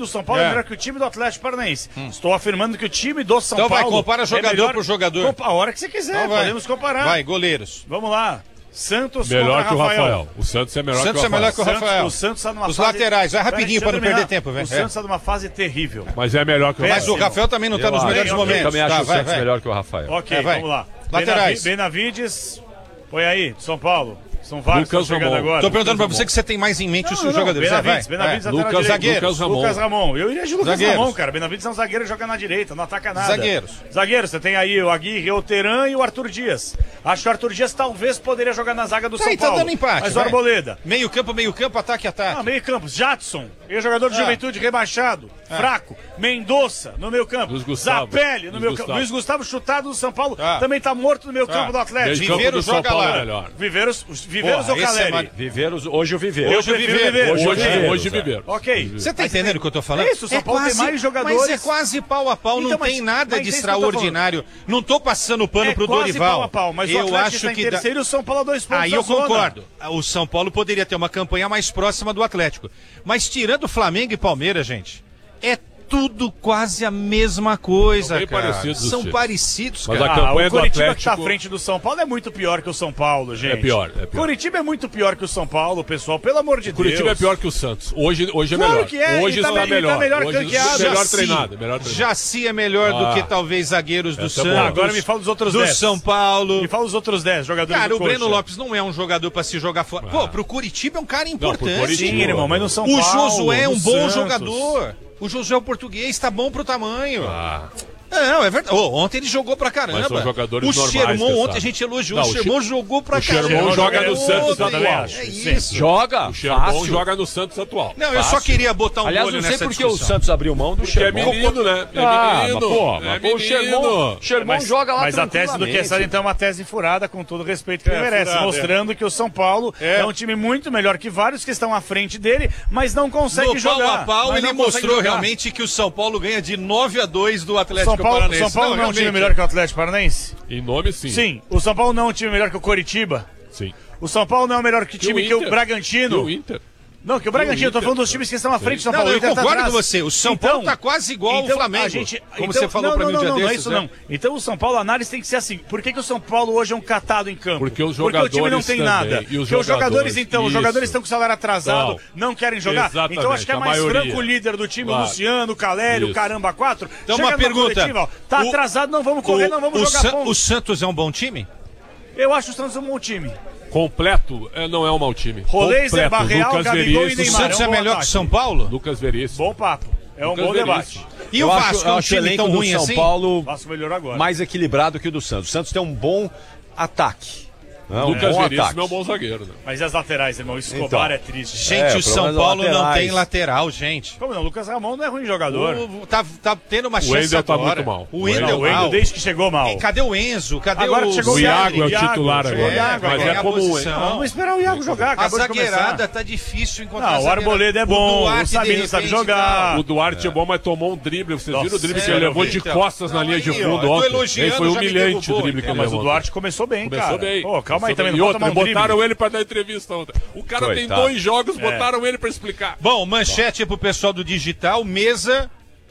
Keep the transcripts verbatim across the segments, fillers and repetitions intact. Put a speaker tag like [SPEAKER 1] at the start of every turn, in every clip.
[SPEAKER 1] do São Paulo é, é melhor que o time do Atlético Paranaense. Hum. Estou afirmando que o time do São
[SPEAKER 2] então
[SPEAKER 1] Paulo...
[SPEAKER 2] Então vai, compara jogador é melhor... por jogador.
[SPEAKER 1] Compa... A hora que você quiser, então podemos comparar.
[SPEAKER 2] Vai, goleiros.
[SPEAKER 1] Vamos lá. Santos
[SPEAKER 3] melhor que o Rafael.
[SPEAKER 1] Rafael.
[SPEAKER 3] O Santos é melhor
[SPEAKER 2] Santos
[SPEAKER 3] que o Rafael.
[SPEAKER 2] é melhor que o Rafael.
[SPEAKER 1] Santos, o Santos tá numa
[SPEAKER 2] Os
[SPEAKER 1] fase...
[SPEAKER 2] laterais, vai rapidinho para não perder tempo. Véio.
[SPEAKER 1] O Santos está numa fase terrível.
[SPEAKER 3] Mas é melhor que o
[SPEAKER 2] Mas
[SPEAKER 3] Rafael.
[SPEAKER 2] o Rafael também não está nos melhores
[SPEAKER 4] eu
[SPEAKER 2] momentos.
[SPEAKER 4] Eu também acho
[SPEAKER 2] tá,
[SPEAKER 4] o
[SPEAKER 2] vai,
[SPEAKER 4] Santos
[SPEAKER 2] vai.
[SPEAKER 4] melhor que o Rafael.
[SPEAKER 1] Ok,
[SPEAKER 2] é,
[SPEAKER 1] vamos lá.
[SPEAKER 2] Laterais.
[SPEAKER 1] Benavides, põe aí, São Paulo. São vários que estão chegando agora.
[SPEAKER 2] Tô perguntando pra você que você tem mais em mente não, os seus jogadores.
[SPEAKER 1] Benavides, Benavides,
[SPEAKER 2] é.
[SPEAKER 1] Lucas,
[SPEAKER 2] zagueiro.
[SPEAKER 1] Lucas Ramon. Lucas Ramon. Eu iria de Lucas
[SPEAKER 2] Zagueiros.
[SPEAKER 1] Ramon, cara. Benavides é um zagueiro que joga na direita, não ataca nada.
[SPEAKER 2] Zagueiros.
[SPEAKER 1] Zagueiros, você tem aí o Aguirre, o Teran e o Arthur Dias. Acho que o Arthur Dias talvez poderia jogar na zaga do tá, São Paulo.
[SPEAKER 2] Tá dando empate.
[SPEAKER 1] Mas o Arboleda.
[SPEAKER 2] Meio campo, meio campo, ataque, ataque.
[SPEAKER 1] Ah, meio campo. Jadson, ex-jogador de ah. Juventude rebaixado. Ah. Fraco. Mendonça no meio campo. Zapelli no meio campo. Luiz Gustavo chutado do São Paulo. Ah. Também tá morto no meio campo ah. do Atlético.
[SPEAKER 2] Viveiros joga lá.
[SPEAKER 1] Viveiros, Viveiros ou Caleri?
[SPEAKER 4] Viveiros, hoje o Viveiro.
[SPEAKER 1] Hoje o Viveiro.
[SPEAKER 3] Hoje o Viveiro. Hoje o Viveiro.
[SPEAKER 1] Ok.
[SPEAKER 2] Você tá entendendo o que eu tô falando?
[SPEAKER 1] É isso, o São Paulo é quase, tem mais jogadores.
[SPEAKER 2] Mas é quase pau a pau, então, não mas, tem nada de extraordinário. Não tô passando pano
[SPEAKER 1] é
[SPEAKER 2] pro Dorival.
[SPEAKER 1] Pau a pau, mas
[SPEAKER 2] eu
[SPEAKER 1] o
[SPEAKER 2] acho
[SPEAKER 1] está
[SPEAKER 2] que
[SPEAKER 1] em terceiro e o São Paulo a dois pontos.
[SPEAKER 2] Aí eu concordo. O São Paulo poderia ter uma campanha mais próxima do Atlético. Mas tirando Flamengo e Palmeiras, gente, é tudo quase a mesma coisa,
[SPEAKER 3] São
[SPEAKER 2] cara.
[SPEAKER 3] Parecidos,
[SPEAKER 2] São
[SPEAKER 3] filho.
[SPEAKER 2] parecidos,
[SPEAKER 3] mas
[SPEAKER 2] cara.
[SPEAKER 3] a campanha
[SPEAKER 1] ah, o
[SPEAKER 3] do
[SPEAKER 1] Coritiba
[SPEAKER 3] Atlético...
[SPEAKER 1] que tá à frente do São Paulo é muito pior que o São Paulo, gente.
[SPEAKER 3] É pior, é pior.
[SPEAKER 1] Curitiba é muito pior que o São Paulo, pessoal, pelo amor de
[SPEAKER 3] o Curitiba
[SPEAKER 1] Deus.
[SPEAKER 3] é pior que o Santos. Hoje, hoje é
[SPEAKER 1] claro
[SPEAKER 3] melhor.
[SPEAKER 1] Que é,
[SPEAKER 3] hoje
[SPEAKER 1] tá
[SPEAKER 3] está
[SPEAKER 1] me,
[SPEAKER 3] melhor.
[SPEAKER 1] Tá melhor
[SPEAKER 3] hoje
[SPEAKER 1] ranqueado.
[SPEAKER 3] melhor
[SPEAKER 1] Jaci.
[SPEAKER 3] treinado, melhor treinado.
[SPEAKER 2] Jaci é melhor ah, do que talvez zagueiros do Santos.
[SPEAKER 1] Ah, agora me fala dos outros
[SPEAKER 2] do
[SPEAKER 1] dez.
[SPEAKER 2] São Paulo.
[SPEAKER 1] Me fala os outros dez jogadores
[SPEAKER 2] cara,
[SPEAKER 1] do
[SPEAKER 2] Cara, o Breno
[SPEAKER 1] Coxa.
[SPEAKER 2] Lopes não é um jogador pra se jogar fora. Ah. Pô, pro Curitiba é um cara importante.
[SPEAKER 3] Não, Curitiba,
[SPEAKER 1] sim, irmão, mas no São
[SPEAKER 2] o
[SPEAKER 1] Paulo,
[SPEAKER 2] Josué é um bom
[SPEAKER 1] Santos.
[SPEAKER 2] jogador. O Josué, o português, tá bom pro tamanho.
[SPEAKER 3] Ah.
[SPEAKER 2] Não, é verdade. Oh, ontem ele jogou pra caramba.
[SPEAKER 3] Mas são jogadores
[SPEAKER 2] o
[SPEAKER 3] normais,
[SPEAKER 2] Xermon, ontem
[SPEAKER 3] sabe.
[SPEAKER 2] a gente elogiou.
[SPEAKER 3] Não,
[SPEAKER 2] o Xermon jogou pra
[SPEAKER 3] o
[SPEAKER 2] caramba.
[SPEAKER 3] O Xermon joga no
[SPEAKER 1] é
[SPEAKER 3] Santos
[SPEAKER 1] outro,
[SPEAKER 3] atual.
[SPEAKER 2] É isso.
[SPEAKER 4] Joga.
[SPEAKER 3] O Xermon
[SPEAKER 4] fácil.
[SPEAKER 3] joga no Santos atual.
[SPEAKER 2] Não, eu só queria botar um
[SPEAKER 4] Aliás,
[SPEAKER 2] olho
[SPEAKER 4] não sei
[SPEAKER 2] nessa
[SPEAKER 4] porque
[SPEAKER 2] discussão.
[SPEAKER 4] o Santos abriu mão do
[SPEAKER 3] Xermon.
[SPEAKER 4] Xermon.
[SPEAKER 3] É menino, né? É
[SPEAKER 4] ah,
[SPEAKER 3] menino.
[SPEAKER 4] mas, pô,
[SPEAKER 3] é
[SPEAKER 4] mas
[SPEAKER 3] menino.
[SPEAKER 4] o Xermon, Xermon
[SPEAKER 1] mas,
[SPEAKER 4] joga lá
[SPEAKER 1] Mas a tese do Quesada, então, é uma tese furada, com todo o respeito que ele
[SPEAKER 2] É,
[SPEAKER 1] merece.
[SPEAKER 2] furada,
[SPEAKER 1] mostrando
[SPEAKER 2] é.
[SPEAKER 1] que o São Paulo é. é um time muito melhor que vários que estão à frente dele, mas não consegue
[SPEAKER 2] no
[SPEAKER 1] jogar.
[SPEAKER 2] Pau a pau,
[SPEAKER 1] ele
[SPEAKER 2] mostrou realmente que o São Paulo ganha de nove a dois do Atlético
[SPEAKER 1] São Paulo,
[SPEAKER 2] Paranaense.
[SPEAKER 1] São Paulo não, não é um time melhor que o Atlético Paranaense?
[SPEAKER 3] Em nome, sim.
[SPEAKER 1] Sim. O São Paulo não é um time melhor que o Coritiba?
[SPEAKER 3] Sim.
[SPEAKER 1] O São Paulo não é o melhor que time
[SPEAKER 3] o
[SPEAKER 1] que o Bragantino?
[SPEAKER 3] E o Inter?
[SPEAKER 1] Não, que o Bragantino, eu tô falando dos times que estão à frente do São
[SPEAKER 2] não,
[SPEAKER 1] Paulo.
[SPEAKER 2] Não, eu
[SPEAKER 1] Inter
[SPEAKER 2] concordo
[SPEAKER 1] tá
[SPEAKER 2] com você. O São
[SPEAKER 1] então,
[SPEAKER 2] Paulo tá quase igual
[SPEAKER 1] então,
[SPEAKER 2] ao Flamengo.
[SPEAKER 1] A gente,
[SPEAKER 2] como
[SPEAKER 1] então,
[SPEAKER 2] você falou
[SPEAKER 1] não,
[SPEAKER 2] pra
[SPEAKER 1] não,
[SPEAKER 2] mim um dia
[SPEAKER 1] não,
[SPEAKER 2] desses,
[SPEAKER 1] não é isso
[SPEAKER 2] né?
[SPEAKER 1] não. Então o São Paulo, a análise tem que ser assim. Por que, que o São Paulo hoje é um catado em campo?
[SPEAKER 3] Porque os
[SPEAKER 1] Porque o time não tem
[SPEAKER 3] também,
[SPEAKER 1] nada.
[SPEAKER 3] e os
[SPEAKER 1] Porque os jogadores,
[SPEAKER 3] jogadores,
[SPEAKER 1] então, os
[SPEAKER 3] isso.
[SPEAKER 1] jogadores estão com salário atrasado, não, não querem jogar.
[SPEAKER 3] Exatamente,
[SPEAKER 1] então acho que é mais
[SPEAKER 3] maioria.
[SPEAKER 1] franco o líder do time,
[SPEAKER 3] claro.
[SPEAKER 1] o Luciano, o Calério, o Caramba quatro.
[SPEAKER 2] Então uma pergunta.
[SPEAKER 1] Coletiva, ó, tá
[SPEAKER 2] o,
[SPEAKER 1] atrasado, não vamos correr,
[SPEAKER 2] o,
[SPEAKER 1] não vamos
[SPEAKER 2] o
[SPEAKER 1] jogar
[SPEAKER 2] San,
[SPEAKER 1] ponto.
[SPEAKER 2] O Santos é um bom time?
[SPEAKER 1] Eu acho o Santos um bom time.
[SPEAKER 3] Completo, é, não é um mau time.
[SPEAKER 1] Roleiser, Barreal,
[SPEAKER 3] Lucas
[SPEAKER 1] Gabigol e
[SPEAKER 3] Veríssimo.
[SPEAKER 2] O
[SPEAKER 1] Neymar.
[SPEAKER 2] Santos
[SPEAKER 1] é,
[SPEAKER 2] é
[SPEAKER 1] um
[SPEAKER 2] melhor que o São Paulo?
[SPEAKER 3] Lucas Veríssimo.
[SPEAKER 1] Bom papo. É um
[SPEAKER 3] Lucas
[SPEAKER 1] bom
[SPEAKER 3] Veríssimo.
[SPEAKER 1] debate.
[SPEAKER 2] E
[SPEAKER 4] eu
[SPEAKER 2] o
[SPEAKER 4] acho,
[SPEAKER 2] Vasco é um
[SPEAKER 4] acho o
[SPEAKER 2] time
[SPEAKER 4] elenco
[SPEAKER 2] tão
[SPEAKER 4] do
[SPEAKER 2] ruim
[SPEAKER 4] São
[SPEAKER 2] assim?
[SPEAKER 4] Paulo
[SPEAKER 1] O Vasco melhorou agora.
[SPEAKER 4] mais equilibrado que o do Santos. O Santos tem um bom ataque. Não,
[SPEAKER 3] Lucas
[SPEAKER 4] um bom
[SPEAKER 3] Veríssimo
[SPEAKER 4] ataque.
[SPEAKER 3] é um bom zagueiro, né?
[SPEAKER 1] Mas e as laterais, irmão? Escobar
[SPEAKER 4] Então.
[SPEAKER 1] é triste.
[SPEAKER 2] Gente,
[SPEAKER 4] É,
[SPEAKER 2] o São
[SPEAKER 4] problemas
[SPEAKER 2] Paulo não
[SPEAKER 4] laterais.
[SPEAKER 2] tem lateral, gente.
[SPEAKER 1] Como não? O Lucas Ramon não é ruim jogador.
[SPEAKER 2] O, tá, tá tendo uma
[SPEAKER 3] O
[SPEAKER 2] chance
[SPEAKER 3] Wendel tá
[SPEAKER 2] agora.
[SPEAKER 3] muito mal.
[SPEAKER 2] O
[SPEAKER 3] O
[SPEAKER 2] Wendel
[SPEAKER 1] Não, o Wendel
[SPEAKER 2] mal.
[SPEAKER 1] desde que chegou mal.
[SPEAKER 2] E cadê o Enzo? Cadê
[SPEAKER 1] Agora
[SPEAKER 2] o...
[SPEAKER 1] chegou
[SPEAKER 3] O Iago é o
[SPEAKER 1] Iago,
[SPEAKER 3] titular
[SPEAKER 1] chegou
[SPEAKER 3] agora.
[SPEAKER 1] o Iago,
[SPEAKER 3] Mas
[SPEAKER 1] agora
[SPEAKER 3] é
[SPEAKER 2] ganha
[SPEAKER 3] como...
[SPEAKER 2] posição.
[SPEAKER 1] Não, vamos esperar o Iago jogar.
[SPEAKER 2] A
[SPEAKER 1] Acabou de
[SPEAKER 2] zagueirada
[SPEAKER 1] começar.
[SPEAKER 2] tá difícil encontrar
[SPEAKER 1] Não, o
[SPEAKER 2] zagueirada.
[SPEAKER 1] Arboleda é bom, o
[SPEAKER 2] Duarte,
[SPEAKER 1] Sabino
[SPEAKER 2] de
[SPEAKER 1] sabe
[SPEAKER 2] repente,
[SPEAKER 1] jogar.
[SPEAKER 3] O Duarte é. bom, mas tomou um drible. Vocês
[SPEAKER 1] Nossa,
[SPEAKER 3] viram o drible que
[SPEAKER 2] é,
[SPEAKER 3] ele levou
[SPEAKER 2] eu vi,
[SPEAKER 3] de
[SPEAKER 2] então.
[SPEAKER 3] costas na linha de
[SPEAKER 2] Aí, ó,
[SPEAKER 3] fundo
[SPEAKER 2] eu tô
[SPEAKER 3] ontem.
[SPEAKER 2] elogiando,
[SPEAKER 3] Ele foi
[SPEAKER 2] já me
[SPEAKER 3] humilhante
[SPEAKER 2] derrubou,
[SPEAKER 3] o drible que ele
[SPEAKER 1] Mas
[SPEAKER 3] levou.
[SPEAKER 1] o Duarte começou bem,
[SPEAKER 3] Começou
[SPEAKER 1] cara.
[SPEAKER 3] bem.
[SPEAKER 1] Pô, calma aí
[SPEAKER 3] Começou
[SPEAKER 1] também,
[SPEAKER 3] bem.
[SPEAKER 1] não
[SPEAKER 3] E
[SPEAKER 1] pode
[SPEAKER 3] outra,
[SPEAKER 1] tomar um drible.
[SPEAKER 3] botaram ele pra dar entrevista ontem. O cara tem
[SPEAKER 4] Coitado.
[SPEAKER 3] dois jogos,
[SPEAKER 1] É.
[SPEAKER 3] botaram ele pra explicar.
[SPEAKER 2] Bom, manchete pro pessoal do digital. Mesa,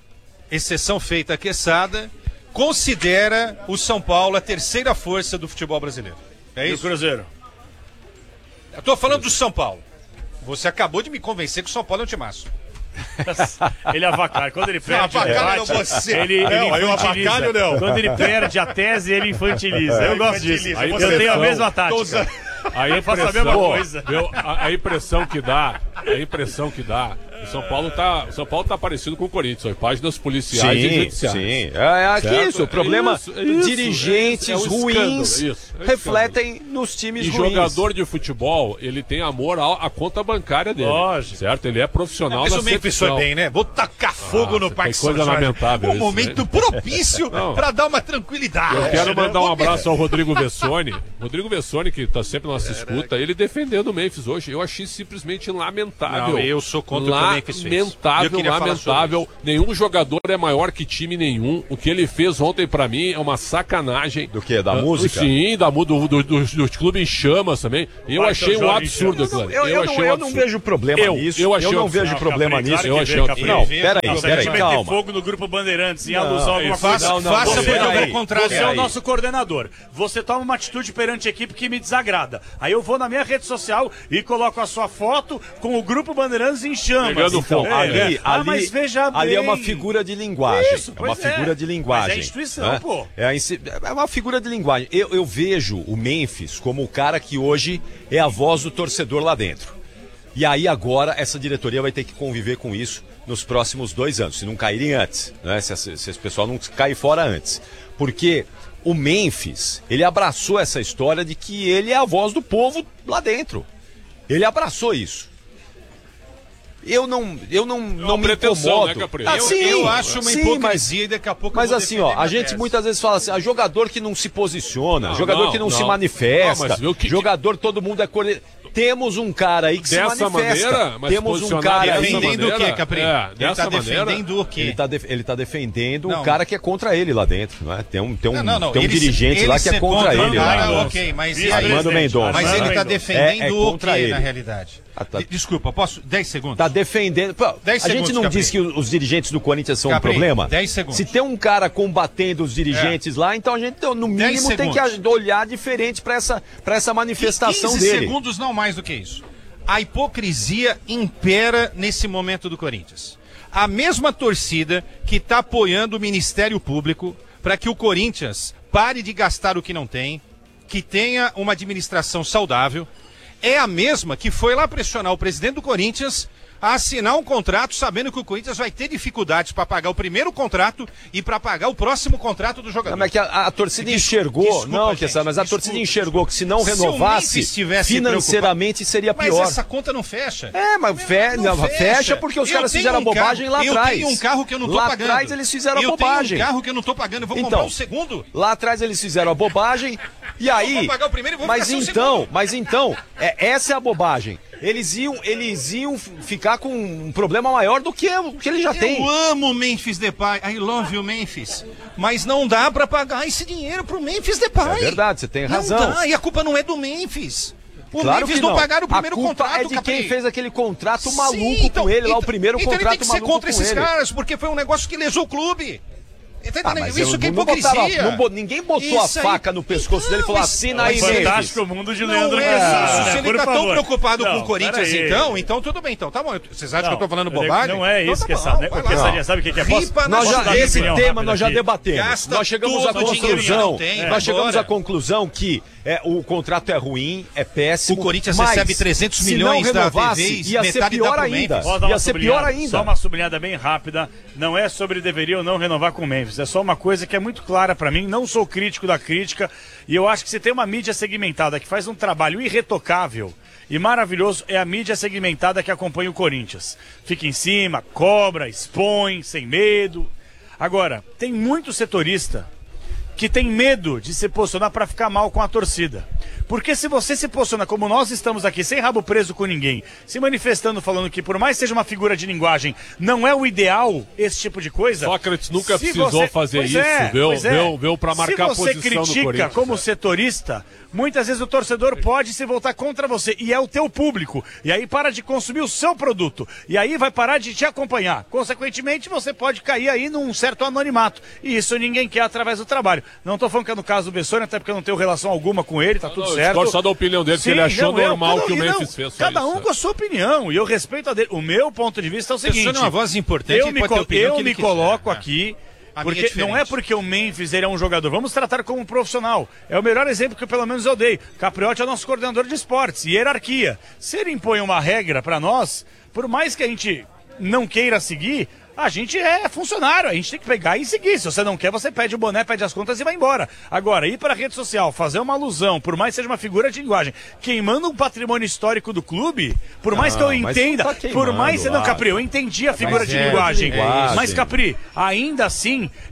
[SPEAKER 2] exceção feita a Quesada, considera o São Paulo a terceira força do futebol brasileiro. É
[SPEAKER 1] E o
[SPEAKER 2] isso?
[SPEAKER 1] Cruzeiro?
[SPEAKER 2] Eu tô falando do São Paulo. Você acabou de me convencer que o São Paulo é um timaço.
[SPEAKER 1] Ele avacalha. Quando ele perde
[SPEAKER 2] Não,
[SPEAKER 1] o
[SPEAKER 2] avacalha
[SPEAKER 1] debate,
[SPEAKER 2] não você.
[SPEAKER 1] ele, ele
[SPEAKER 2] Não, aí eu
[SPEAKER 1] infantiliza.
[SPEAKER 2] avacalho não.
[SPEAKER 1] Quando ele perde a tese, ele infantiliza. Eu gosto disso.
[SPEAKER 2] Infantiliza.
[SPEAKER 1] Eu
[SPEAKER 2] Você
[SPEAKER 1] tenho a
[SPEAKER 2] não.
[SPEAKER 1] mesma
[SPEAKER 2] Tô
[SPEAKER 1] tática.
[SPEAKER 2] usando-
[SPEAKER 3] A
[SPEAKER 1] Eu faço a
[SPEAKER 3] impressão,
[SPEAKER 1] mesma coisa.
[SPEAKER 3] meu, a, a impressão que dá, a impressão que dá, o São Paulo tá, o São Paulo tá parecido com o Corinthians, ó, páginas policiais e
[SPEAKER 4] Sim,
[SPEAKER 3] judiciais.
[SPEAKER 4] sim. É, é aqui
[SPEAKER 3] Certo?
[SPEAKER 4] isso. O problema,
[SPEAKER 3] Isso, isso,
[SPEAKER 4] dirigentes
[SPEAKER 3] é um escândalo,
[SPEAKER 4] ruins
[SPEAKER 3] isso, é um
[SPEAKER 4] refletem nos times
[SPEAKER 3] E
[SPEAKER 4] ruins.
[SPEAKER 3] jogador de futebol, ele tem amor à, à conta bancária dele.
[SPEAKER 1] Lógico.
[SPEAKER 3] Certo? Ele é profissional
[SPEAKER 2] Mas
[SPEAKER 3] na
[SPEAKER 2] o Memphis foi
[SPEAKER 3] secção.
[SPEAKER 2] bem, né? Vou tacar fogo
[SPEAKER 3] Ah,
[SPEAKER 2] no Parque
[SPEAKER 3] que coisa
[SPEAKER 2] São Jorge.
[SPEAKER 3] lamentável
[SPEAKER 2] Um
[SPEAKER 3] isso,
[SPEAKER 2] momento
[SPEAKER 3] né?
[SPEAKER 2] propício
[SPEAKER 3] Não.
[SPEAKER 2] pra dar uma tranquilidade.
[SPEAKER 3] Eu quero
[SPEAKER 2] né?
[SPEAKER 3] mandar um abraço ao Rodrigo Vessone. Rodrigo Vessone, que tá sempre na nossa escuta, ele defendendo o Memphis hoje. Eu achei simplesmente lamentável.
[SPEAKER 2] Não, eu sou contra o Memphis fez.
[SPEAKER 3] Lamentável, lamentável. Nenhum jogador é maior que time nenhum. O que ele fez ontem pra mim é uma sacanagem.
[SPEAKER 4] Do que? Da uh, música?
[SPEAKER 3] Sim, da, do, do, do, do, do clube em chamas também. Eu
[SPEAKER 4] Vai,
[SPEAKER 3] achei um absurdo aquilo.
[SPEAKER 4] Eu, eu, eu, eu, não, eu não vejo problema
[SPEAKER 3] eu,
[SPEAKER 4] nisso.
[SPEAKER 3] Eu, achei
[SPEAKER 4] eu não
[SPEAKER 3] um
[SPEAKER 4] vejo
[SPEAKER 3] não,
[SPEAKER 4] problema
[SPEAKER 1] Capri,
[SPEAKER 4] nisso.
[SPEAKER 1] claro
[SPEAKER 4] Eu
[SPEAKER 1] achei,
[SPEAKER 4] Capri. Não, peraí,
[SPEAKER 1] não,
[SPEAKER 4] peraí,
[SPEAKER 1] calma.
[SPEAKER 4] calma.
[SPEAKER 1] Fogo no grupo Bandeirantes em
[SPEAKER 4] não,
[SPEAKER 1] alusão a alguma
[SPEAKER 2] faça,
[SPEAKER 1] coisa.
[SPEAKER 2] Não, não, faça
[SPEAKER 1] você,
[SPEAKER 2] porque ao contrário.
[SPEAKER 1] Você é o nosso coordenador. Você toma uma atitude perante a equipe que me desagrada. Aí eu vou na minha rede social e coloco a sua foto com o grupo Bandeirantes em chamas.
[SPEAKER 4] Então,
[SPEAKER 1] é,
[SPEAKER 4] ali,
[SPEAKER 1] é.
[SPEAKER 4] ali,
[SPEAKER 1] Ah, mas veja
[SPEAKER 4] ali
[SPEAKER 1] bem.
[SPEAKER 4] é uma figura de linguagem.
[SPEAKER 1] Isso,
[SPEAKER 4] é uma
[SPEAKER 1] pois
[SPEAKER 4] figura
[SPEAKER 1] é.
[SPEAKER 4] de linguagem.
[SPEAKER 1] Mas é instituição,
[SPEAKER 4] né?
[SPEAKER 1] pô.
[SPEAKER 4] É, a, é uma figura de linguagem. Eu, eu vejo o Memphis como o cara que hoje é a voz do torcedor lá dentro. E aí agora essa diretoria vai ter que conviver com isso nos próximos dois anos, se não caírem antes, né? Se, se, se esse pessoal não cair fora antes. Porque o Memphis, ele abraçou essa história de que ele é a voz do povo lá dentro. Ele abraçou isso. Eu não, eu não, não me incomodo.
[SPEAKER 3] Né,
[SPEAKER 4] ah,
[SPEAKER 2] eu,
[SPEAKER 4] sim,
[SPEAKER 2] eu acho uma
[SPEAKER 4] sim,
[SPEAKER 2] hipocrisia
[SPEAKER 4] mas,
[SPEAKER 2] e daqui a pouco
[SPEAKER 4] Mas
[SPEAKER 2] eu vou
[SPEAKER 4] assim, ó, a gente
[SPEAKER 2] tese.
[SPEAKER 4] muitas vezes fala assim, ah, jogador que não se posiciona,
[SPEAKER 3] não,
[SPEAKER 4] jogador
[SPEAKER 3] não,
[SPEAKER 4] que não,
[SPEAKER 3] não.
[SPEAKER 4] se manifesta,
[SPEAKER 3] não, mas que...
[SPEAKER 4] jogador todo mundo é coordenador. Temos um cara aí que
[SPEAKER 3] dessa
[SPEAKER 4] se manifesta.
[SPEAKER 3] Maneira, mas
[SPEAKER 4] Temos um cara aí...
[SPEAKER 2] Defendendo o quê, Capri?
[SPEAKER 3] É,
[SPEAKER 2] ele tá
[SPEAKER 3] maneira,
[SPEAKER 2] defendendo o quê?
[SPEAKER 4] Ele tá, def ele tá defendendo
[SPEAKER 2] não.
[SPEAKER 4] um cara que é contra ele lá dentro, não é? Tem um, tem um,
[SPEAKER 2] não, não, não.
[SPEAKER 4] Tem um
[SPEAKER 2] ele,
[SPEAKER 4] dirigente
[SPEAKER 2] ele
[SPEAKER 4] lá que é contra, contra ele.
[SPEAKER 2] Cara,
[SPEAKER 4] lá.
[SPEAKER 2] ok, mas
[SPEAKER 4] e aí, Armando Mendonça.
[SPEAKER 2] Mas ele tá defendendo
[SPEAKER 4] é, é
[SPEAKER 2] o quê,
[SPEAKER 4] ele.
[SPEAKER 2] na realidade?
[SPEAKER 4] Ah, tá.
[SPEAKER 2] Desculpa, posso? dez segundos.
[SPEAKER 4] Tá defendendo. Pô,
[SPEAKER 2] dez
[SPEAKER 4] a
[SPEAKER 2] segundos,
[SPEAKER 4] gente não
[SPEAKER 2] Capri.
[SPEAKER 4] diz que os dirigentes do Corinthians são
[SPEAKER 2] Capri,
[SPEAKER 4] um problema?
[SPEAKER 2] dez segundos.
[SPEAKER 4] Se tem um cara combatendo os dirigentes é. lá, então a gente, no mínimo, tem que olhar diferente para essa, pra essa manifestação
[SPEAKER 2] quinze
[SPEAKER 4] dele.
[SPEAKER 2] segundos, não mais do que isso. A hipocrisia impera nesse momento do Corinthians. A mesma torcida que está apoiando o Ministério Público para que o Corinthians pare de gastar o que não tem, que tenha uma administração saudável, é a mesma que foi lá pressionar o presidente do Corinthians a assinar um contrato sabendo que o Corinthians vai ter dificuldades para pagar o primeiro contrato e para pagar o próximo contrato do jogador.
[SPEAKER 4] Não, mas que a, a torcida Des, enxergou, desculpa, não, gente, que mas a desculpa, torcida enxergou que se não renovasse, se financeiramente seria pior.
[SPEAKER 2] Mas essa conta não fecha.
[SPEAKER 4] É, mas fe, não, não fecha. fecha porque os eu caras fizeram um a bobagem
[SPEAKER 2] carro,
[SPEAKER 4] lá atrás.
[SPEAKER 2] Eu tenho um carro que eu não tô
[SPEAKER 4] lá
[SPEAKER 2] pagando.
[SPEAKER 4] Lá atrás eles fizeram
[SPEAKER 2] eu
[SPEAKER 4] a bobagem.
[SPEAKER 2] Eu tenho um carro que eu não tô pagando, eu vou
[SPEAKER 4] então,
[SPEAKER 2] comprar um segundo.
[SPEAKER 4] Lá atrás eles fizeram a bobagem e aí...
[SPEAKER 2] Eu vou pagar o primeiro e vou
[SPEAKER 4] mas
[SPEAKER 2] ficar
[SPEAKER 4] então,
[SPEAKER 2] segundo.
[SPEAKER 4] mas então, é, essa é a bobagem. Eles iam, eles iam ficar com um problema maior do que o que ele já
[SPEAKER 2] eu
[SPEAKER 4] tem.
[SPEAKER 2] Eu amo o Memphis Depay, I love you Memphis, mas não dá pra pagar esse dinheiro pro Memphis Depay.
[SPEAKER 4] É verdade, você tem razão.
[SPEAKER 2] Não dá, e a culpa não é do Memphis. O
[SPEAKER 4] claro
[SPEAKER 2] Memphis
[SPEAKER 4] que não.
[SPEAKER 2] não pagaram o primeiro
[SPEAKER 4] a culpa
[SPEAKER 2] contrato,
[SPEAKER 4] é de
[SPEAKER 2] Capri.
[SPEAKER 4] quem fez aquele contrato maluco
[SPEAKER 2] Sim, então,
[SPEAKER 4] com ele,
[SPEAKER 2] então,
[SPEAKER 4] lá o primeiro
[SPEAKER 2] então
[SPEAKER 4] contrato
[SPEAKER 2] ele tem que ser contra esses
[SPEAKER 4] ele.
[SPEAKER 2] caras, porque foi um negócio que lesou o clube.
[SPEAKER 4] Ah, mas
[SPEAKER 2] isso que é
[SPEAKER 4] não
[SPEAKER 2] hipocrisia.
[SPEAKER 4] Botava, não, ninguém botou
[SPEAKER 2] isso
[SPEAKER 4] a faca aí, no pescoço não, dele e falou, assina aí, Memphis.
[SPEAKER 1] Fantástico o mundo de Leandro
[SPEAKER 2] Não é isso,
[SPEAKER 1] né?
[SPEAKER 2] se ele
[SPEAKER 1] Por
[SPEAKER 2] tá
[SPEAKER 1] favor.
[SPEAKER 2] tão preocupado
[SPEAKER 1] não,
[SPEAKER 2] com o Corinthians, então, então tudo bem, então, tá bom. Vocês acham
[SPEAKER 1] não,
[SPEAKER 2] que eu tô falando bobagem?
[SPEAKER 1] Não é isso
[SPEAKER 2] então,
[SPEAKER 1] que
[SPEAKER 2] tá
[SPEAKER 1] essa, né?
[SPEAKER 2] bom,
[SPEAKER 1] Porque essa, sabe o que, que é? Posso,
[SPEAKER 4] nós já, esse tema nós já
[SPEAKER 1] aqui.
[SPEAKER 4] debatemos.
[SPEAKER 2] Gasta
[SPEAKER 4] nós chegamos à conclusão,
[SPEAKER 2] tem,
[SPEAKER 4] nós chegamos
[SPEAKER 2] agora.
[SPEAKER 4] à conclusão que é, o contrato é ruim, é péssimo.
[SPEAKER 2] O Corinthians
[SPEAKER 4] mas,
[SPEAKER 2] recebe trezentos milhões da T V,
[SPEAKER 4] ia ser pior ainda. Ia ser pior ainda.
[SPEAKER 1] Só uma sublinhada bem rápida. Não é sobre deveria ou não renovar com o Memphis. É só uma coisa que é muito clara pra mim. Não sou crítico da crítica. E eu acho que se tem uma mídia segmentada que faz um trabalho irretocável e maravilhoso, é a mídia segmentada que acompanha o Corinthians. Fica em cima, cobra, expõe, sem medo. Agora, tem muito setorista que tem medo de se posicionar para ficar mal com a torcida. Porque se você se posiciona como nós estamos aqui, sem rabo preso com ninguém, se manifestando, falando que por mais seja uma figura de linguagem, não é o ideal esse tipo de coisa...
[SPEAKER 3] Sócrates nunca
[SPEAKER 1] se
[SPEAKER 3] precisou
[SPEAKER 1] você...
[SPEAKER 3] fazer
[SPEAKER 1] pois
[SPEAKER 3] isso,
[SPEAKER 1] é,
[SPEAKER 3] viu?
[SPEAKER 1] é.
[SPEAKER 3] Viu, viu para marcar a posição no Corinthians.
[SPEAKER 1] Se você critica como setorista, muitas vezes o torcedor pode se voltar contra você, e é o teu público, e aí para de consumir o seu produto, e aí vai parar de te acompanhar. Consequentemente, você pode cair aí num certo anonimato, e isso ninguém quer através do trabalho. Não tô falando que é no caso do Bessone, até porque eu não tenho relação alguma com ele, tá
[SPEAKER 3] não,
[SPEAKER 1] tudo
[SPEAKER 3] não,
[SPEAKER 1] certo.
[SPEAKER 3] Eu só da opinião dele, Sim, que ele achou não, normal eu, que o Memphis não, fez.
[SPEAKER 1] Cada um
[SPEAKER 3] isso,
[SPEAKER 1] com a sua opinião, e eu respeito a dele. O meu ponto de vista é o seguinte...
[SPEAKER 2] Bessone é uma voz importante,
[SPEAKER 1] eu me, co eu me coloco
[SPEAKER 2] quiser,
[SPEAKER 1] aqui...
[SPEAKER 2] A
[SPEAKER 1] porque não é porque o Memphis ele é um jogador, vamos tratar como um profissional. É o melhor exemplo que pelo menos eu dei. Capriotti é o nosso coordenador de esportes, e hierarquia. Se ele impõe uma regra para nós, por mais que a gente não queira seguir, a gente é funcionário, a gente tem que pegar e seguir. Se você não quer, você pede o boné, pede as contas e vai embora. Agora, ir para a rede social, fazer uma alusão, por mais que seja uma figura de linguagem, queimando um patrimônio histórico do clube, por mais não, que eu entenda, tá por mais que não, Capri, eu entendi a figura de, é, linguagem, de linguagem, mas Capri, ainda assim,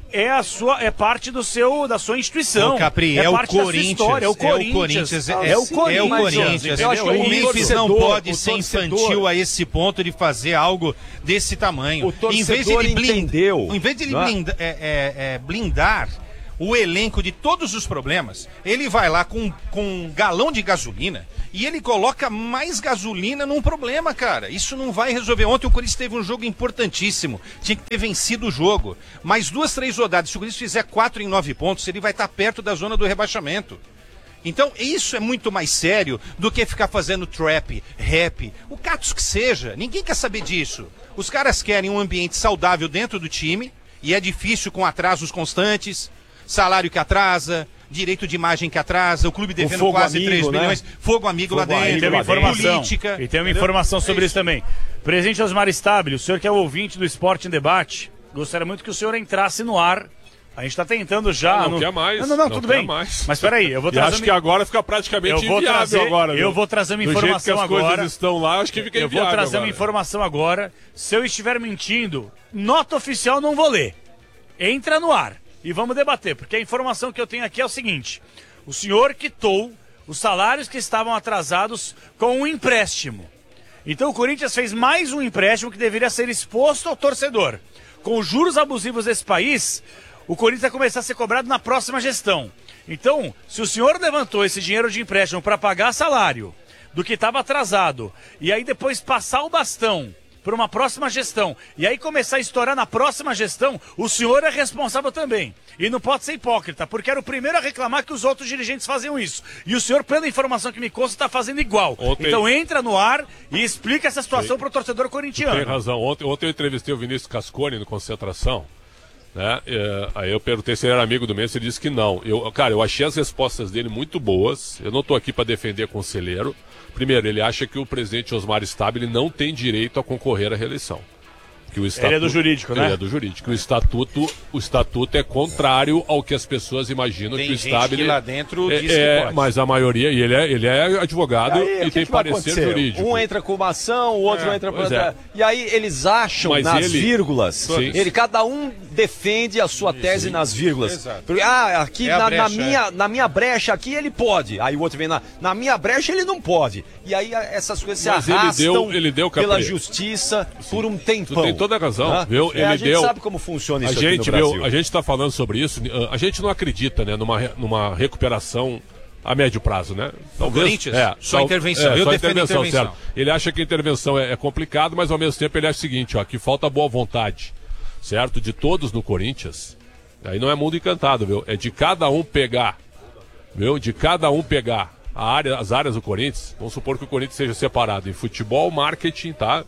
[SPEAKER 1] é a sua é parte do seu da sua instituição.
[SPEAKER 2] Ô, Capri, é,
[SPEAKER 1] é
[SPEAKER 2] o
[SPEAKER 1] parte da sua
[SPEAKER 2] Corinthians,
[SPEAKER 1] história, é o Corinthians.
[SPEAKER 2] É o Corinthians. É,
[SPEAKER 1] é o Corinthians.
[SPEAKER 2] É o Corinthians.
[SPEAKER 1] Eu acho que
[SPEAKER 2] o
[SPEAKER 1] o
[SPEAKER 2] Memphis não
[SPEAKER 4] torcedor,
[SPEAKER 2] pode
[SPEAKER 4] o
[SPEAKER 2] ser
[SPEAKER 4] torcedor,
[SPEAKER 2] infantil a esse ponto de fazer algo desse tamanho.
[SPEAKER 4] O torcedor
[SPEAKER 2] em vez de ele blind...
[SPEAKER 4] entendeu.
[SPEAKER 2] Em vez de ele
[SPEAKER 4] Não é?
[SPEAKER 2] blinda... é, é, é, blindar o elenco de todos os problemas, ele vai lá com, com um galão de gasolina e ele coloca mais gasolina num problema, cara. Isso não vai resolver. Ontem o Corinthians teve um jogo importantíssimo. Tinha que ter vencido o jogo. Mais duas, três rodadas. Se o Corinthians fizer quatro em nove pontos, ele vai estar perto da zona do rebaixamento. Então, isso é muito mais sério do que ficar fazendo trap, rap, o catos que seja. Ninguém quer saber disso. Os caras querem um ambiente saudável dentro do time, e é difícil com atrasos constantes, salário que atrasa, direito de imagem que atrasa, o clube devendo
[SPEAKER 4] fogo
[SPEAKER 2] quase
[SPEAKER 4] amigo,
[SPEAKER 2] três
[SPEAKER 4] né?
[SPEAKER 2] milhões, fogo amigo
[SPEAKER 4] Fogo
[SPEAKER 2] lá
[SPEAKER 4] amigo
[SPEAKER 1] E tem
[SPEAKER 2] dentro,
[SPEAKER 1] uma informação,
[SPEAKER 2] política.
[SPEAKER 1] e tem uma
[SPEAKER 2] entendeu?
[SPEAKER 1] informação sobre
[SPEAKER 2] É
[SPEAKER 1] isso também. Presidente Osmar Stabile, o senhor que é o ouvinte do Esporte em Debate, gostaria muito que o senhor entrasse no ar. A gente está tentando já...
[SPEAKER 3] Não, não
[SPEAKER 1] no...
[SPEAKER 3] quer mais.
[SPEAKER 1] Não, não, não,
[SPEAKER 3] Não
[SPEAKER 1] tudo
[SPEAKER 3] quer
[SPEAKER 1] bem.
[SPEAKER 3] mais.
[SPEAKER 1] Mas peraí, eu vou
[SPEAKER 3] E
[SPEAKER 1] trazer...
[SPEAKER 3] acho que agora fica praticamente
[SPEAKER 1] eu vou
[SPEAKER 3] inviável
[SPEAKER 1] trazer,
[SPEAKER 3] agora.
[SPEAKER 1] Eu
[SPEAKER 3] viu?
[SPEAKER 1] vou trazer uma
[SPEAKER 3] Do jeito
[SPEAKER 1] informação
[SPEAKER 3] que as
[SPEAKER 1] agora.
[SPEAKER 3] coisas estão lá, acho que fica
[SPEAKER 1] Eu
[SPEAKER 3] inviável
[SPEAKER 1] vou trazer
[SPEAKER 3] agora.
[SPEAKER 1] uma informação agora. Se eu estiver mentindo, nota oficial não vou ler. Entra no ar e vamos debater, porque a informação que eu tenho aqui é o seguinte: o senhor quitou os salários que estavam atrasados com um empréstimo. Então o Corinthians fez mais um empréstimo que deveria ser exposto ao torcedor. Com os juros abusivos desse país, o Corinthians vai começar a ser cobrado na próxima gestão. Então, se o senhor levantou esse dinheiro de empréstimo para pagar salário do que estava atrasado, e aí depois passar o bastão para uma próxima gestão, e aí começar a estourar na próxima gestão, o senhor é responsável também. E não pode ser hipócrita, porque era o primeiro a reclamar que os outros dirigentes faziam isso. E o senhor, pela informação que me consta, está fazendo igual.
[SPEAKER 3] Ontem...
[SPEAKER 1] Então entra no ar e explica essa situação para o torcedor corintiano.
[SPEAKER 3] Tem razão. Ontem, ontem eu entrevistei o Vinícius Cascone no Concentração. Né? É, aí eu perguntei se ele era amigo do Mendes, ele disse que não. Eu, cara, eu achei as respostas dele muito boas. Eu não estou aqui para defender conselheiro. Primeiro, ele acha que o presidente Osmar Stabile não tem direito a concorrer à reeleição. Que o estatuto,
[SPEAKER 1] ele é do jurídico, né?
[SPEAKER 3] Ele é do jurídico. O estatuto, o estatuto é contrário ao que as pessoas imaginam
[SPEAKER 2] Tem
[SPEAKER 3] que o
[SPEAKER 2] gente
[SPEAKER 3] Stabile...
[SPEAKER 2] que lá dentro
[SPEAKER 3] é,
[SPEAKER 2] diz que
[SPEAKER 3] é,
[SPEAKER 2] pode.
[SPEAKER 3] Mas a maioria, e ele é, ele é advogado
[SPEAKER 4] E, aí,
[SPEAKER 3] e
[SPEAKER 4] o que
[SPEAKER 3] tem
[SPEAKER 4] que vai
[SPEAKER 3] parecer
[SPEAKER 4] acontecer?
[SPEAKER 3] jurídico.
[SPEAKER 4] Um entra com uma ação, o outro
[SPEAKER 3] É,
[SPEAKER 4] entra com
[SPEAKER 3] pois
[SPEAKER 4] outra.
[SPEAKER 3] é.
[SPEAKER 4] E aí eles acham
[SPEAKER 3] Mas
[SPEAKER 4] nas
[SPEAKER 3] ele-
[SPEAKER 4] vírgulas.
[SPEAKER 3] Sim.
[SPEAKER 4] Ele, cada um defende a sua tese nas vírgulas.
[SPEAKER 2] Exato.
[SPEAKER 4] Porque, ah, aqui
[SPEAKER 2] É a
[SPEAKER 4] na,
[SPEAKER 2] brecha,
[SPEAKER 4] na minha, na minha brecha aqui ele pode. Aí o outro vem na, na minha brecha ele não pode. E aí a- essas coisas
[SPEAKER 3] Mas
[SPEAKER 4] se
[SPEAKER 3] ele
[SPEAKER 4] arrastam
[SPEAKER 3] deu- ele deu, Capri.
[SPEAKER 4] pela justiça por um tempão.
[SPEAKER 3] Tu tem toda a razão,
[SPEAKER 4] Né?
[SPEAKER 3] viu?
[SPEAKER 4] É,
[SPEAKER 3] Ele
[SPEAKER 4] a gente
[SPEAKER 3] deu-
[SPEAKER 4] sabe como funciona
[SPEAKER 3] A
[SPEAKER 4] isso aqui
[SPEAKER 3] gente,
[SPEAKER 4] no Brasil.
[SPEAKER 3] viu, a gente está falando sobre isso, a gente não acredita, né, numa, re- numa recuperação a médio prazo, né?
[SPEAKER 2] Corinthians? Só
[SPEAKER 3] tal-
[SPEAKER 2] intervenção. Eu
[SPEAKER 3] só
[SPEAKER 2] defendo
[SPEAKER 3] intervenção,
[SPEAKER 2] intervenção.
[SPEAKER 3] certo. Ele acha que a intervenção é, é complicado, mas ao mesmo tempo ele acha o seguinte, ó, que falta boa vontade, certo? De todos no Corinthians. Aí não é mundo encantado, viu? É de cada um pegar, viu? De cada um pegar a área, as áreas do Corinthians. Vamos supor que o Corinthians seja separado em futebol, marketing, tá?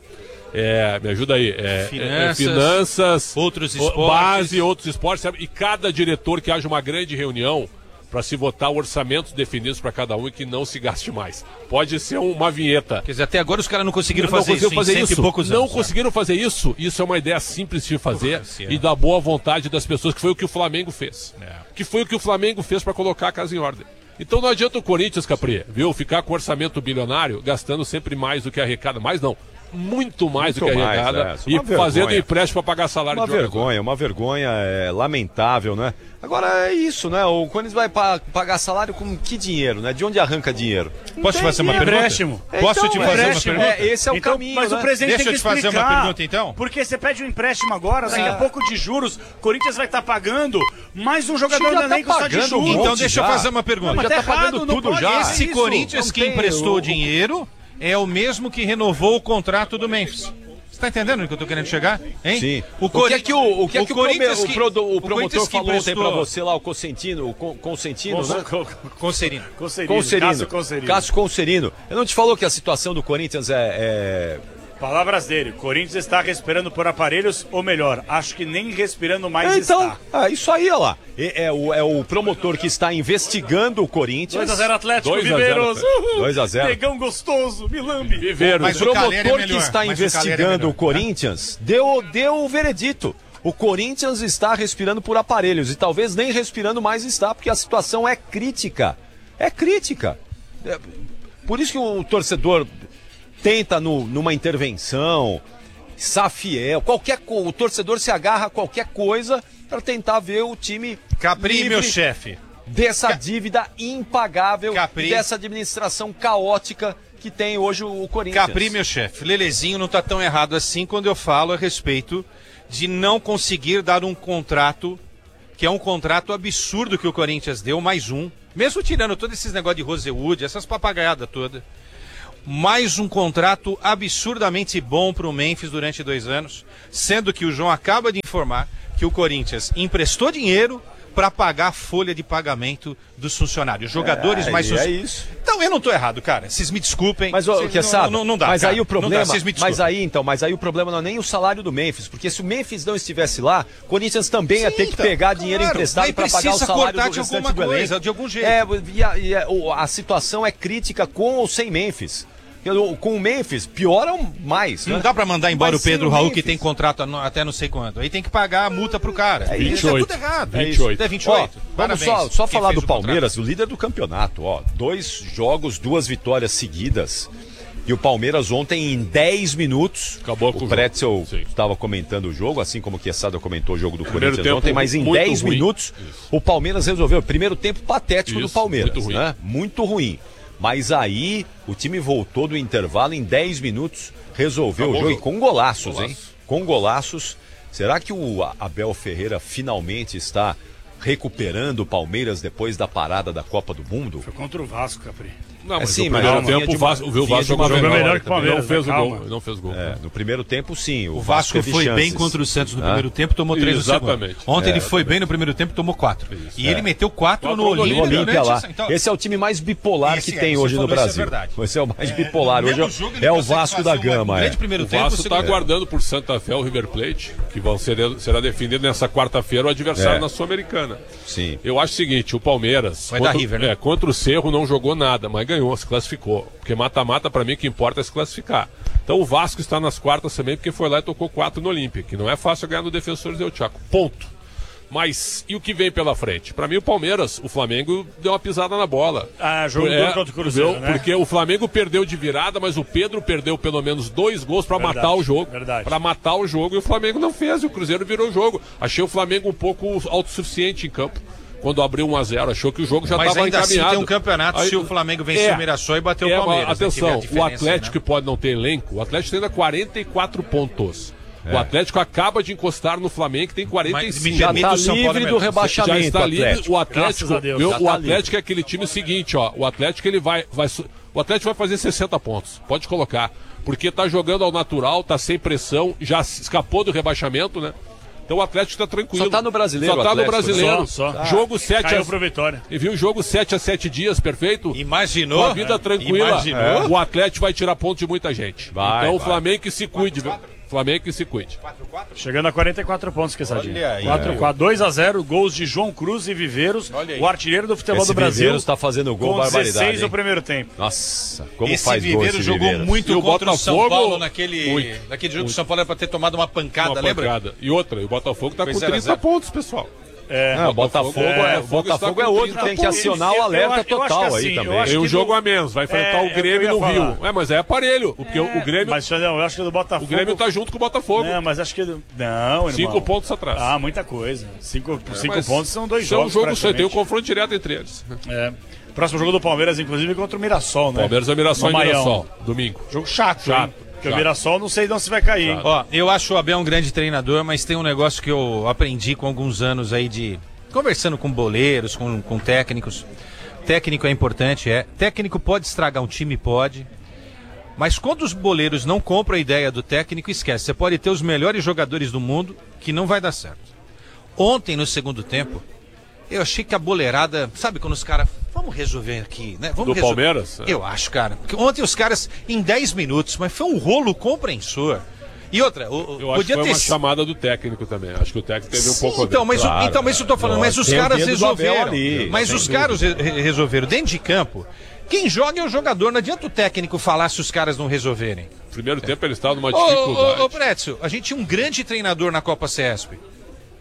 [SPEAKER 3] É, me ajuda aí. É,
[SPEAKER 2] Finanças,
[SPEAKER 3] é, finanças,
[SPEAKER 2] outros
[SPEAKER 3] o-
[SPEAKER 2] esportes.
[SPEAKER 3] base, outros esportes, sabe? E cada diretor que haja uma grande reunião para se votar orçamentos definidos para cada um e que não se gaste mais. Pode ser uma vinheta.
[SPEAKER 2] Quer dizer, até agora os caras não conseguiram
[SPEAKER 3] Não
[SPEAKER 2] fazer
[SPEAKER 3] conseguiram
[SPEAKER 2] isso
[SPEAKER 3] fazer
[SPEAKER 2] em cento
[SPEAKER 3] isso.
[SPEAKER 2] e poucos
[SPEAKER 3] Não
[SPEAKER 2] anos.
[SPEAKER 3] conseguiram fazer isso. Isso é uma ideia simples de fazer
[SPEAKER 2] Porra, sim,
[SPEAKER 3] e
[SPEAKER 2] é.
[SPEAKER 3] da boa vontade das pessoas, que foi o que o Flamengo fez. Que foi o que o Flamengo fez para colocar a casa em ordem. Então não adianta o Corinthians, Capri, viu? Ficar com orçamento bilionário, gastando sempre mais do que arrecada. Mais não. Muito mais
[SPEAKER 4] Muito
[SPEAKER 3] do que
[SPEAKER 4] mais,
[SPEAKER 3] arrecada.
[SPEAKER 4] é. Isso é
[SPEAKER 3] E
[SPEAKER 4] uma vergonha.
[SPEAKER 3] fazendo empréstimo para pagar salário
[SPEAKER 4] Uma
[SPEAKER 3] de jogador.
[SPEAKER 4] vergonha, uma vergonha é, lamentável, né? Agora é isso, né? O Corinthians vai pa- pagar salário com que dinheiro, né? De onde arranca dinheiro? Não
[SPEAKER 2] Posso
[SPEAKER 4] tem
[SPEAKER 2] fazer uma
[SPEAKER 4] dinheiro.
[SPEAKER 2] pergunta?
[SPEAKER 1] Empréstimo.
[SPEAKER 2] Posso te
[SPEAKER 4] Então,
[SPEAKER 2] fazer uma
[SPEAKER 1] empréstimo.
[SPEAKER 2] pergunta?
[SPEAKER 4] É, esse é o
[SPEAKER 1] Então,
[SPEAKER 4] caminho,
[SPEAKER 1] mas
[SPEAKER 4] né?
[SPEAKER 1] o presidente
[SPEAKER 2] Deixa
[SPEAKER 1] tem
[SPEAKER 2] eu
[SPEAKER 1] que
[SPEAKER 2] te fazer
[SPEAKER 1] explicar.
[SPEAKER 2] uma pergunta, então.
[SPEAKER 1] Porque você pede um empréstimo agora, daqui
[SPEAKER 4] É.
[SPEAKER 1] a pouco de juros, Corinthians vai estar pagando mais um jogador
[SPEAKER 4] já
[SPEAKER 1] do
[SPEAKER 4] tá
[SPEAKER 1] elenco só de
[SPEAKER 4] pagando
[SPEAKER 1] juros.
[SPEAKER 4] um
[SPEAKER 2] Então
[SPEAKER 4] monte
[SPEAKER 2] deixa eu
[SPEAKER 4] já.
[SPEAKER 2] fazer uma pergunta.
[SPEAKER 1] Mas
[SPEAKER 4] já
[SPEAKER 1] tá
[SPEAKER 4] tá pagando
[SPEAKER 1] errado, não
[SPEAKER 4] tudo
[SPEAKER 1] pode.
[SPEAKER 4] já.
[SPEAKER 2] Esse
[SPEAKER 1] Isso,
[SPEAKER 2] Corinthians
[SPEAKER 4] não
[SPEAKER 2] que
[SPEAKER 4] tem
[SPEAKER 2] emprestou
[SPEAKER 4] o-
[SPEAKER 2] dinheiro é o mesmo que renovou o contrato do Memphis. Você tá entendendo o que eu tô querendo chegar? Hein?
[SPEAKER 4] Sim.
[SPEAKER 2] O,
[SPEAKER 4] O que é que o, o, que é que o,
[SPEAKER 2] Corinthians
[SPEAKER 4] prome- o,
[SPEAKER 2] que-
[SPEAKER 4] prodo- o
[SPEAKER 2] o
[SPEAKER 4] promotor
[SPEAKER 2] Corinthians que
[SPEAKER 4] falou ontem pra
[SPEAKER 2] emprestou-
[SPEAKER 4] você lá, o Consentino, o Con- Consentino, né?
[SPEAKER 2] Conserino.
[SPEAKER 1] Conserino.
[SPEAKER 4] Conserino.
[SPEAKER 1] Cássio Conserino.
[SPEAKER 4] Cássio Conserino. Eu não te falou que a situação do Corinthians é... é...
[SPEAKER 1] Palavras dele. Corinthians está respirando por aparelhos, ou melhor, acho que nem respirando mais
[SPEAKER 4] É, então,
[SPEAKER 1] está.
[SPEAKER 4] ah, isso aí, olha lá. É, é o, é o promotor que está investigando o Corinthians.
[SPEAKER 1] dois a zero Atlético,
[SPEAKER 3] dois a zero,
[SPEAKER 1] Viveiros. Uhul.
[SPEAKER 4] dois a zero.
[SPEAKER 1] Negão gostoso, Milambi.
[SPEAKER 3] Viveiro.
[SPEAKER 2] Mas
[SPEAKER 4] O
[SPEAKER 2] o Caleri é
[SPEAKER 4] promotor que
[SPEAKER 2] melhor,
[SPEAKER 4] está
[SPEAKER 2] mas o Caleri é
[SPEAKER 4] investigando
[SPEAKER 2] melhor,
[SPEAKER 4] o Corinthians deu, deu o veredito. O Corinthians está respirando por aparelhos e talvez nem respirando mais está, porque a situação é crítica. É crítica. É, por isso que o torcedor tenta no, numa intervenção, Safiel, qualquer coisa. O torcedor se agarra a qualquer coisa para tentar ver o time
[SPEAKER 2] Capri,
[SPEAKER 4] livre
[SPEAKER 2] meu chefe.
[SPEAKER 4] dessa
[SPEAKER 2] Ca...
[SPEAKER 4] dívida impagável,
[SPEAKER 2] Capri.
[SPEAKER 4] dessa administração caótica que tem hoje o Corinthians.
[SPEAKER 2] Capri, meu chefe. Lelezinho não tá tão errado assim quando eu falo a respeito de não conseguir dar um contrato, que é um contrato absurdo que o Corinthians deu, mais um. Mesmo tirando todos esses negócios de Rosewood, essas papagaiadas todas. Mais um contrato absurdamente bom para o Memphis durante dois anos, sendo que o João acaba de informar que o Corinthians emprestou dinheiro para pagar a folha de pagamento dos funcionários, jogadores
[SPEAKER 4] é,
[SPEAKER 2] mais...
[SPEAKER 4] É isso.
[SPEAKER 2] Então eu não tô errado, cara. Vocês me desculpem.
[SPEAKER 4] Mas o que sabe?
[SPEAKER 2] Não, não, não dá.
[SPEAKER 4] Mas
[SPEAKER 2] cara.
[SPEAKER 4] aí o problema,
[SPEAKER 2] Não dá, me
[SPEAKER 4] mas aí então, mas aí o problema não é nem o salário do Memphis, porque se o Memphis não estivesse lá, o Corinthians também Sim, ia ter que
[SPEAKER 2] então,
[SPEAKER 4] pegar
[SPEAKER 2] claro,
[SPEAKER 4] dinheiro emprestado para pagar o salário do
[SPEAKER 2] de
[SPEAKER 4] restante
[SPEAKER 2] alguma
[SPEAKER 4] do elenco.
[SPEAKER 2] coisa, de algum jeito.
[SPEAKER 4] É, e a, e a, a situação é crítica com ou sem Memphis. Com o Memphis, pioram mais.
[SPEAKER 2] Não
[SPEAKER 4] né?
[SPEAKER 2] dá pra mandar embora
[SPEAKER 4] Mas
[SPEAKER 2] o Pedro
[SPEAKER 4] o
[SPEAKER 2] Raul,
[SPEAKER 4] Memphis.
[SPEAKER 2] que tem contrato até não sei quando. Aí tem que pagar a multa pro cara.
[SPEAKER 4] É
[SPEAKER 2] isso
[SPEAKER 3] vinte e oito.
[SPEAKER 2] é tudo errado.
[SPEAKER 3] vinte e oito.
[SPEAKER 2] É vinte e oito.
[SPEAKER 4] Ó, vamos
[SPEAKER 2] Parabéns.
[SPEAKER 4] só, só
[SPEAKER 2] Quem
[SPEAKER 4] falar
[SPEAKER 2] fez
[SPEAKER 4] do
[SPEAKER 2] o
[SPEAKER 4] Palmeiras, o líder do campeonato. Ó, dois jogos, duas vitórias seguidas. E o Palmeiras ontem, em dez minutos,
[SPEAKER 3] Acabou com
[SPEAKER 4] o
[SPEAKER 3] o
[SPEAKER 4] Pretzel
[SPEAKER 3] jogo.
[SPEAKER 4] estava comentando o jogo, assim como o Quesada comentou o jogo do
[SPEAKER 3] Primeiro
[SPEAKER 4] Corinthians
[SPEAKER 3] tempo
[SPEAKER 4] ontem, mas em
[SPEAKER 3] muito
[SPEAKER 4] dez
[SPEAKER 3] ruim.
[SPEAKER 4] minutos
[SPEAKER 3] Isso.
[SPEAKER 4] o Palmeiras resolveu. Primeiro tempo patético
[SPEAKER 3] Isso,
[SPEAKER 4] do Palmeiras.
[SPEAKER 3] muito ruim.
[SPEAKER 4] Né? Muito ruim. Mas aí o time voltou do intervalo em dez minutos, resolveu
[SPEAKER 3] Acabou
[SPEAKER 4] o jogo
[SPEAKER 3] o
[SPEAKER 4] e
[SPEAKER 3] jogo.
[SPEAKER 4] com golaços,
[SPEAKER 3] Golaço.
[SPEAKER 4] hein? Com golaços. Será que o Abel Ferreira finalmente está recuperando o Palmeiras depois da parada da Copa do Mundo?
[SPEAKER 1] Foi contra o Vasco, Capri.
[SPEAKER 3] Não, mas
[SPEAKER 4] É, sim,
[SPEAKER 3] no
[SPEAKER 4] mas
[SPEAKER 3] primeiro
[SPEAKER 4] vinha
[SPEAKER 3] tempo
[SPEAKER 4] de
[SPEAKER 3] o Vasco,
[SPEAKER 4] uma-
[SPEAKER 3] o
[SPEAKER 4] vinha
[SPEAKER 3] Vasco
[SPEAKER 4] de
[SPEAKER 3] jogou
[SPEAKER 4] uma
[SPEAKER 3] melhor,
[SPEAKER 1] melhor que o
[SPEAKER 3] também. Não
[SPEAKER 1] Palmeiras,
[SPEAKER 3] fez o
[SPEAKER 1] né?
[SPEAKER 3] gol,
[SPEAKER 1] Calma.
[SPEAKER 3] não fez gol.
[SPEAKER 4] É, no primeiro tempo, sim. O,
[SPEAKER 2] O Vasco
[SPEAKER 4] teve
[SPEAKER 2] foi bem
[SPEAKER 4] chances.
[SPEAKER 2] contra o Santos no
[SPEAKER 4] Ah.
[SPEAKER 2] primeiro tempo, tomou três no segundo.
[SPEAKER 3] Exatamente.
[SPEAKER 2] Ontem
[SPEAKER 4] É,
[SPEAKER 2] ele foi bem no primeiro tempo, tomou quatro. E ele meteu quatro,
[SPEAKER 3] Quatro
[SPEAKER 2] no
[SPEAKER 3] no
[SPEAKER 2] Olímpia.
[SPEAKER 3] Olímpia,
[SPEAKER 4] Olímpia
[SPEAKER 2] durante
[SPEAKER 4] lá.
[SPEAKER 2] essa- então,
[SPEAKER 4] Esse é o time mais bipolar
[SPEAKER 2] Esse
[SPEAKER 4] que
[SPEAKER 2] é,
[SPEAKER 4] tem
[SPEAKER 2] você
[SPEAKER 4] hoje no
[SPEAKER 2] falou, isso é
[SPEAKER 4] Brasil.
[SPEAKER 2] verdade.
[SPEAKER 4] Esse é o mais bipolar. Hoje
[SPEAKER 2] mesmo
[SPEAKER 4] é,
[SPEAKER 2] jogo, ele
[SPEAKER 4] é o
[SPEAKER 2] consegue
[SPEAKER 4] Vasco da
[SPEAKER 2] fazer um
[SPEAKER 4] Gama.
[SPEAKER 2] grande
[SPEAKER 4] É.
[SPEAKER 2] primeiro
[SPEAKER 3] O
[SPEAKER 2] tempo,
[SPEAKER 3] Vasco está
[SPEAKER 2] segundo tempo.
[SPEAKER 3] aguardando por Santa Fé o River Plate, que vão ser, será definido nessa quarta-feira o adversário
[SPEAKER 4] É.
[SPEAKER 3] na Sul-Americana.
[SPEAKER 4] Sim.
[SPEAKER 3] Eu acho o seguinte, o Palmeiras
[SPEAKER 2] Vai
[SPEAKER 3] contra,
[SPEAKER 2] dar River, né?
[SPEAKER 3] é, contra o Cerro não jogou nada, mas ganhou, se classificou. Porque mata-mata, pra mim, o que importa é se classificar. Então o Vasco está nas quartas também, porque foi lá e tocou quatro no Olímpia, que não é fácil ganhar no Defensores del Chaco. Ponto. Mas, e o que vem pela frente? Pra mim, o Palmeiras, o Flamengo deu uma pisada na bola.
[SPEAKER 1] Ah, jogo
[SPEAKER 3] É,
[SPEAKER 1] duro contra o Cruzeiro,
[SPEAKER 3] viu?
[SPEAKER 1] né?
[SPEAKER 3] Porque o Flamengo perdeu de virada, mas o Pedro perdeu pelo menos dois gols pra
[SPEAKER 1] Verdade,
[SPEAKER 3] matar o jogo.
[SPEAKER 1] verdade.
[SPEAKER 3] Pra matar o jogo, e o Flamengo não fez, e o Cruzeiro virou o jogo. Achei o Flamengo um pouco autossuficiente em campo. Quando abriu um a zero, achou que o jogo já
[SPEAKER 2] Mas
[SPEAKER 3] estava
[SPEAKER 2] ainda assim
[SPEAKER 3] encaminhado.
[SPEAKER 2] tem um campeonato
[SPEAKER 3] Aí-
[SPEAKER 2] se o Flamengo vencer
[SPEAKER 3] É.
[SPEAKER 2] o Mirassol e bater
[SPEAKER 3] É,
[SPEAKER 2] o Palmeiras.
[SPEAKER 3] mas
[SPEAKER 2] né, que vê a
[SPEAKER 3] atenção, o
[SPEAKER 2] diferença,
[SPEAKER 3] Atlético
[SPEAKER 2] né?
[SPEAKER 3] pode não ter elenco, o Atlético tem ainda quarenta e quatro pontos. O Atlético acaba de encostar no Flamengo, que tem quarenta e
[SPEAKER 2] Mas
[SPEAKER 3] cinco.
[SPEAKER 2] me
[SPEAKER 4] Já
[SPEAKER 2] permita
[SPEAKER 4] está
[SPEAKER 2] o São Paulo
[SPEAKER 4] livre
[SPEAKER 2] é
[SPEAKER 4] do
[SPEAKER 2] melhor.
[SPEAKER 4] rebaixamento.
[SPEAKER 3] Já está livre.
[SPEAKER 4] Atlético.
[SPEAKER 3] O Atlético,
[SPEAKER 1] Graças a Deus.
[SPEAKER 3] viu?
[SPEAKER 4] Já
[SPEAKER 3] o
[SPEAKER 4] tá
[SPEAKER 3] Atlético é aquele time seguinte, ó. O Atlético ele vai, vai, su- o Atlético vai fazer sessenta pontos. Pode colocar, porque tá jogando ao natural, tá sem pressão, já se escapou do rebaixamento, né? Então o Atlético tá tranquilo.
[SPEAKER 4] Só tá no Brasileiro,
[SPEAKER 3] Só tá no
[SPEAKER 4] Atlético, né?
[SPEAKER 3] Brasileiro.
[SPEAKER 1] Só, só.
[SPEAKER 3] Jogo sete
[SPEAKER 1] Caiu
[SPEAKER 3] a
[SPEAKER 1] pro Vitória.
[SPEAKER 3] E viu o jogo sete a sete dias, perfeito?
[SPEAKER 2] Imaginou?
[SPEAKER 3] Com a vida
[SPEAKER 2] É.
[SPEAKER 3] tranquila,
[SPEAKER 2] Imaginou?
[SPEAKER 3] o Atlético vai tirar ponto de muita gente.
[SPEAKER 4] Vai,
[SPEAKER 3] então o
[SPEAKER 4] vai.
[SPEAKER 3] Flamengo que se cuide, viu? Flamengo que se cuide.
[SPEAKER 1] Chegando a quarenta e quatro pontos, que
[SPEAKER 2] Olha aí.
[SPEAKER 1] quatro a quatro, dois a zero, gols de João Cruz e Viveiros,
[SPEAKER 2] Olha aí.
[SPEAKER 1] o artilheiro do futebol
[SPEAKER 4] Esse
[SPEAKER 1] do Brasil.
[SPEAKER 4] Viveiros está fazendo gol,
[SPEAKER 1] com
[SPEAKER 4] barbaridade.
[SPEAKER 1] dezesseis no
[SPEAKER 4] hein?
[SPEAKER 1] primeiro tempo.
[SPEAKER 4] Nossa, como
[SPEAKER 2] Esse
[SPEAKER 4] faz gol
[SPEAKER 2] Viveiro
[SPEAKER 4] esse
[SPEAKER 2] jogou
[SPEAKER 4] Viveiros.
[SPEAKER 2] muito
[SPEAKER 3] E o
[SPEAKER 2] contra o São
[SPEAKER 3] Botafogo,
[SPEAKER 2] Paulo naquele,
[SPEAKER 3] muito,
[SPEAKER 2] naquele jogo que o São Paulo era pra ter tomado uma pancada,
[SPEAKER 3] Uma
[SPEAKER 2] lembra?
[SPEAKER 3] pancada. E outra, e o Botafogo tá
[SPEAKER 2] Foi
[SPEAKER 3] com
[SPEAKER 2] zero a
[SPEAKER 3] trinta
[SPEAKER 2] zero.
[SPEAKER 3] pontos, pessoal.
[SPEAKER 1] É,
[SPEAKER 4] Não, Botafogo,
[SPEAKER 3] É,
[SPEAKER 4] é,
[SPEAKER 3] Botafogo
[SPEAKER 4] Botafogo
[SPEAKER 3] está
[SPEAKER 4] é
[SPEAKER 3] com
[SPEAKER 4] outro que
[SPEAKER 3] trinta
[SPEAKER 4] tem que
[SPEAKER 3] pontos.
[SPEAKER 4] acionar o
[SPEAKER 1] Eu-
[SPEAKER 4] alerta
[SPEAKER 1] eu acho- eu acho
[SPEAKER 4] total
[SPEAKER 1] que
[SPEAKER 4] aí
[SPEAKER 1] assim, eu
[SPEAKER 4] também.
[SPEAKER 1] acho
[SPEAKER 3] Tem um
[SPEAKER 1] que
[SPEAKER 3] jogo
[SPEAKER 1] do-
[SPEAKER 3] a menos, vai enfrentar
[SPEAKER 1] É,
[SPEAKER 3] o
[SPEAKER 1] é o que eu
[SPEAKER 3] Grêmio
[SPEAKER 1] ia
[SPEAKER 3] no
[SPEAKER 1] falar.
[SPEAKER 3] Rio. É, mas é aparelho, porque o Grêmio,
[SPEAKER 1] Mas, Xandão, eu acho que do Botafogo...
[SPEAKER 3] o Grêmio tá junto com o Botafogo.
[SPEAKER 1] Não, mas acho que... Não, irmão.
[SPEAKER 3] Cinco pontos atrás.
[SPEAKER 1] Ah, muita coisa. Cinco, cinco
[SPEAKER 3] Mas
[SPEAKER 1] pontos são dois
[SPEAKER 3] são
[SPEAKER 1] jogos,
[SPEAKER 3] jogos só, tem um
[SPEAKER 1] praticamente.
[SPEAKER 3] confronto direto entre eles.
[SPEAKER 1] É. Próximo jogo do Palmeiras, inclusive, contra o Mirassol, né?
[SPEAKER 3] Palmeiras é Mirassol e
[SPEAKER 1] No Maião.
[SPEAKER 3] Mirassol, domingo.
[SPEAKER 1] Jogo chato,
[SPEAKER 3] Chato,
[SPEAKER 1] hein? Porque
[SPEAKER 3] chato.
[SPEAKER 1] o Mirassol não sei não se vai cair, hein?
[SPEAKER 2] Ó, eu acho o Abel um grande treinador, mas tem um negócio que eu aprendi com alguns anos aí de... Conversando com boleiros, com, com técnicos. Técnico é importante, é. Técnico pode estragar um time, pode. Mas quando os boleiros não compram a ideia do técnico, esquece. Você pode ter os melhores jogadores do mundo, que não vai dar certo. Ontem, no segundo tempo, eu achei que a boleirada... Sabe quando os caras... Vamos resolver aqui, né? Vamos
[SPEAKER 3] Do
[SPEAKER 2] resolver.
[SPEAKER 3] Palmeiras?
[SPEAKER 2] Eu acho, cara. Porque ontem os caras, em dez minutos, mas foi um rolo compreensor. E outra, o, o-
[SPEAKER 3] Eu acho
[SPEAKER 2] podia
[SPEAKER 3] que foi
[SPEAKER 2] ter...
[SPEAKER 3] uma chamada do técnico também. Acho que o técnico teve um
[SPEAKER 2] Sim,
[SPEAKER 3] pouco a ver.
[SPEAKER 2] então, mas, o-
[SPEAKER 4] Claro,
[SPEAKER 2] então, mas isso eu tô falando, mas os
[SPEAKER 4] tem o
[SPEAKER 2] caras
[SPEAKER 4] dedo do Abel
[SPEAKER 2] resolveram.
[SPEAKER 4] ali,
[SPEAKER 2] mas
[SPEAKER 4] sem
[SPEAKER 2] os caras re- re- resolveram dentro de campo. Quem joga é o jogador, não adianta o técnico falar se os caras não resolverem.
[SPEAKER 3] Primeiro tempo ele estava numa
[SPEAKER 2] Ô,
[SPEAKER 3] dificuldade.
[SPEAKER 2] ô, ô, Pretzel, a gente tinha um grande treinador na Copa C E S P.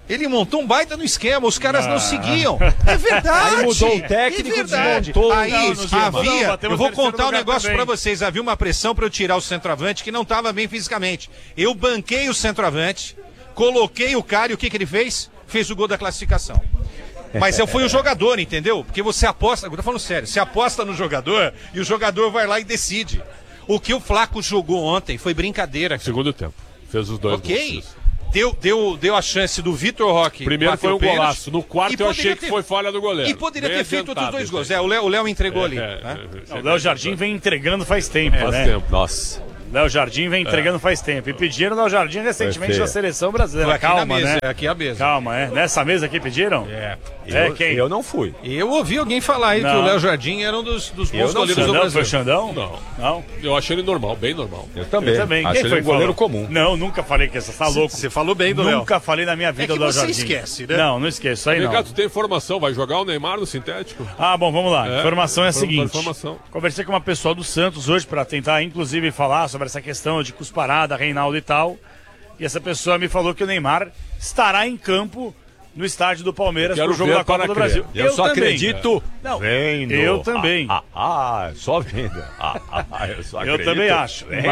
[SPEAKER 2] Ele montou um baita no esquema, os caras ah. não seguiam. É verdade.
[SPEAKER 4] Aí mudou o técnico,
[SPEAKER 2] é verdade.
[SPEAKER 4] desmontou.
[SPEAKER 2] Aí
[SPEAKER 1] não,
[SPEAKER 2] havia,
[SPEAKER 1] não,
[SPEAKER 2] eu vou contar um negócio para vocês, havia uma pressão para eu tirar o centroavante que não estava bem fisicamente. Eu banquei o centroavante, coloquei o cara e o que que ele fez? Fez o gol da classificação. Mas eu fui o jogador, entendeu? Porque você aposta, eu tô falando sério, você aposta no jogador e o jogador vai lá e decide. O que o Flaco jogou ontem foi brincadeira.
[SPEAKER 3] Segundo tempo. Fez os dois
[SPEAKER 2] Ok.
[SPEAKER 3] gols.
[SPEAKER 2] Deu, deu, deu a chance do Vitor Roque.
[SPEAKER 3] Primeiro foi um golaço. No quarto eu achei
[SPEAKER 2] ter...
[SPEAKER 3] que foi falha do goleiro.
[SPEAKER 2] E poderia
[SPEAKER 3] Bem
[SPEAKER 2] ter feito outros dois gols.
[SPEAKER 3] Aí.
[SPEAKER 2] É, o Léo, o Léo entregou
[SPEAKER 3] é,
[SPEAKER 2] ali.
[SPEAKER 3] É,
[SPEAKER 2] né?
[SPEAKER 3] é,
[SPEAKER 1] é, o Léo Jardim vem entregando faz tempo,
[SPEAKER 3] é, faz
[SPEAKER 1] né?
[SPEAKER 3] tempo.
[SPEAKER 4] Nossa.
[SPEAKER 1] Léo Jardim vem entregando é. faz tempo. E pediram o Léo Jardim recentemente na seleção brasileira.
[SPEAKER 2] Aqui
[SPEAKER 1] Calma,
[SPEAKER 2] na mesa,
[SPEAKER 1] né?
[SPEAKER 2] É aqui a mesa.
[SPEAKER 1] Calma, é. Nessa mesa aqui pediram?
[SPEAKER 2] É.
[SPEAKER 1] É,
[SPEAKER 4] eu,
[SPEAKER 1] quem?
[SPEAKER 4] Eu não fui.
[SPEAKER 2] Eu ouvi alguém falar aí
[SPEAKER 1] não.
[SPEAKER 2] que o Léo Jardim era um dos, dos bons goleiros do
[SPEAKER 1] Xandão,
[SPEAKER 2] Brasil.
[SPEAKER 1] Foi o Xandão?
[SPEAKER 3] Não.
[SPEAKER 1] Não.
[SPEAKER 3] Eu achei ele normal, bem normal.
[SPEAKER 4] Eu também.
[SPEAKER 1] Eu também.
[SPEAKER 4] Achei
[SPEAKER 1] Quem
[SPEAKER 4] ele
[SPEAKER 1] foi
[SPEAKER 4] um goleiro
[SPEAKER 1] falou?
[SPEAKER 4] comum.
[SPEAKER 1] Não, nunca falei que essa tá louco.
[SPEAKER 2] Você falou bem do Léo.
[SPEAKER 1] Nunca falei na minha vida
[SPEAKER 2] É que
[SPEAKER 1] do Léo
[SPEAKER 2] você
[SPEAKER 1] Jardim.
[SPEAKER 2] esquece, né?
[SPEAKER 1] Não, não esqueço. Aí não.
[SPEAKER 3] Ricardo, tu tem informação? Vai jogar o Neymar no sintético?
[SPEAKER 1] Ah, bom, vamos lá. A
[SPEAKER 3] É,
[SPEAKER 1] informação é a
[SPEAKER 3] for-
[SPEAKER 1] seguinte.
[SPEAKER 3] informação.
[SPEAKER 1] Conversei com uma pessoa do Santos hoje para tentar, inclusive, falar sobre essa questão de cusparada, Reinaldo e tal. E essa pessoa me falou que o Neymar estará em campo no estádio do Palmeiras
[SPEAKER 3] Quero
[SPEAKER 1] pro jogo
[SPEAKER 3] ver
[SPEAKER 1] da Copa
[SPEAKER 3] para
[SPEAKER 1] do
[SPEAKER 3] crer.
[SPEAKER 1] Brasil.
[SPEAKER 4] Eu, só
[SPEAKER 1] também.
[SPEAKER 4] acredito
[SPEAKER 1] Não,
[SPEAKER 4] vendo.
[SPEAKER 1] eu também.
[SPEAKER 4] Ah, ah, ah, só vendo. Ah, ah, eu só
[SPEAKER 1] Eu
[SPEAKER 4] acredito
[SPEAKER 1] também acho.
[SPEAKER 4] vendo.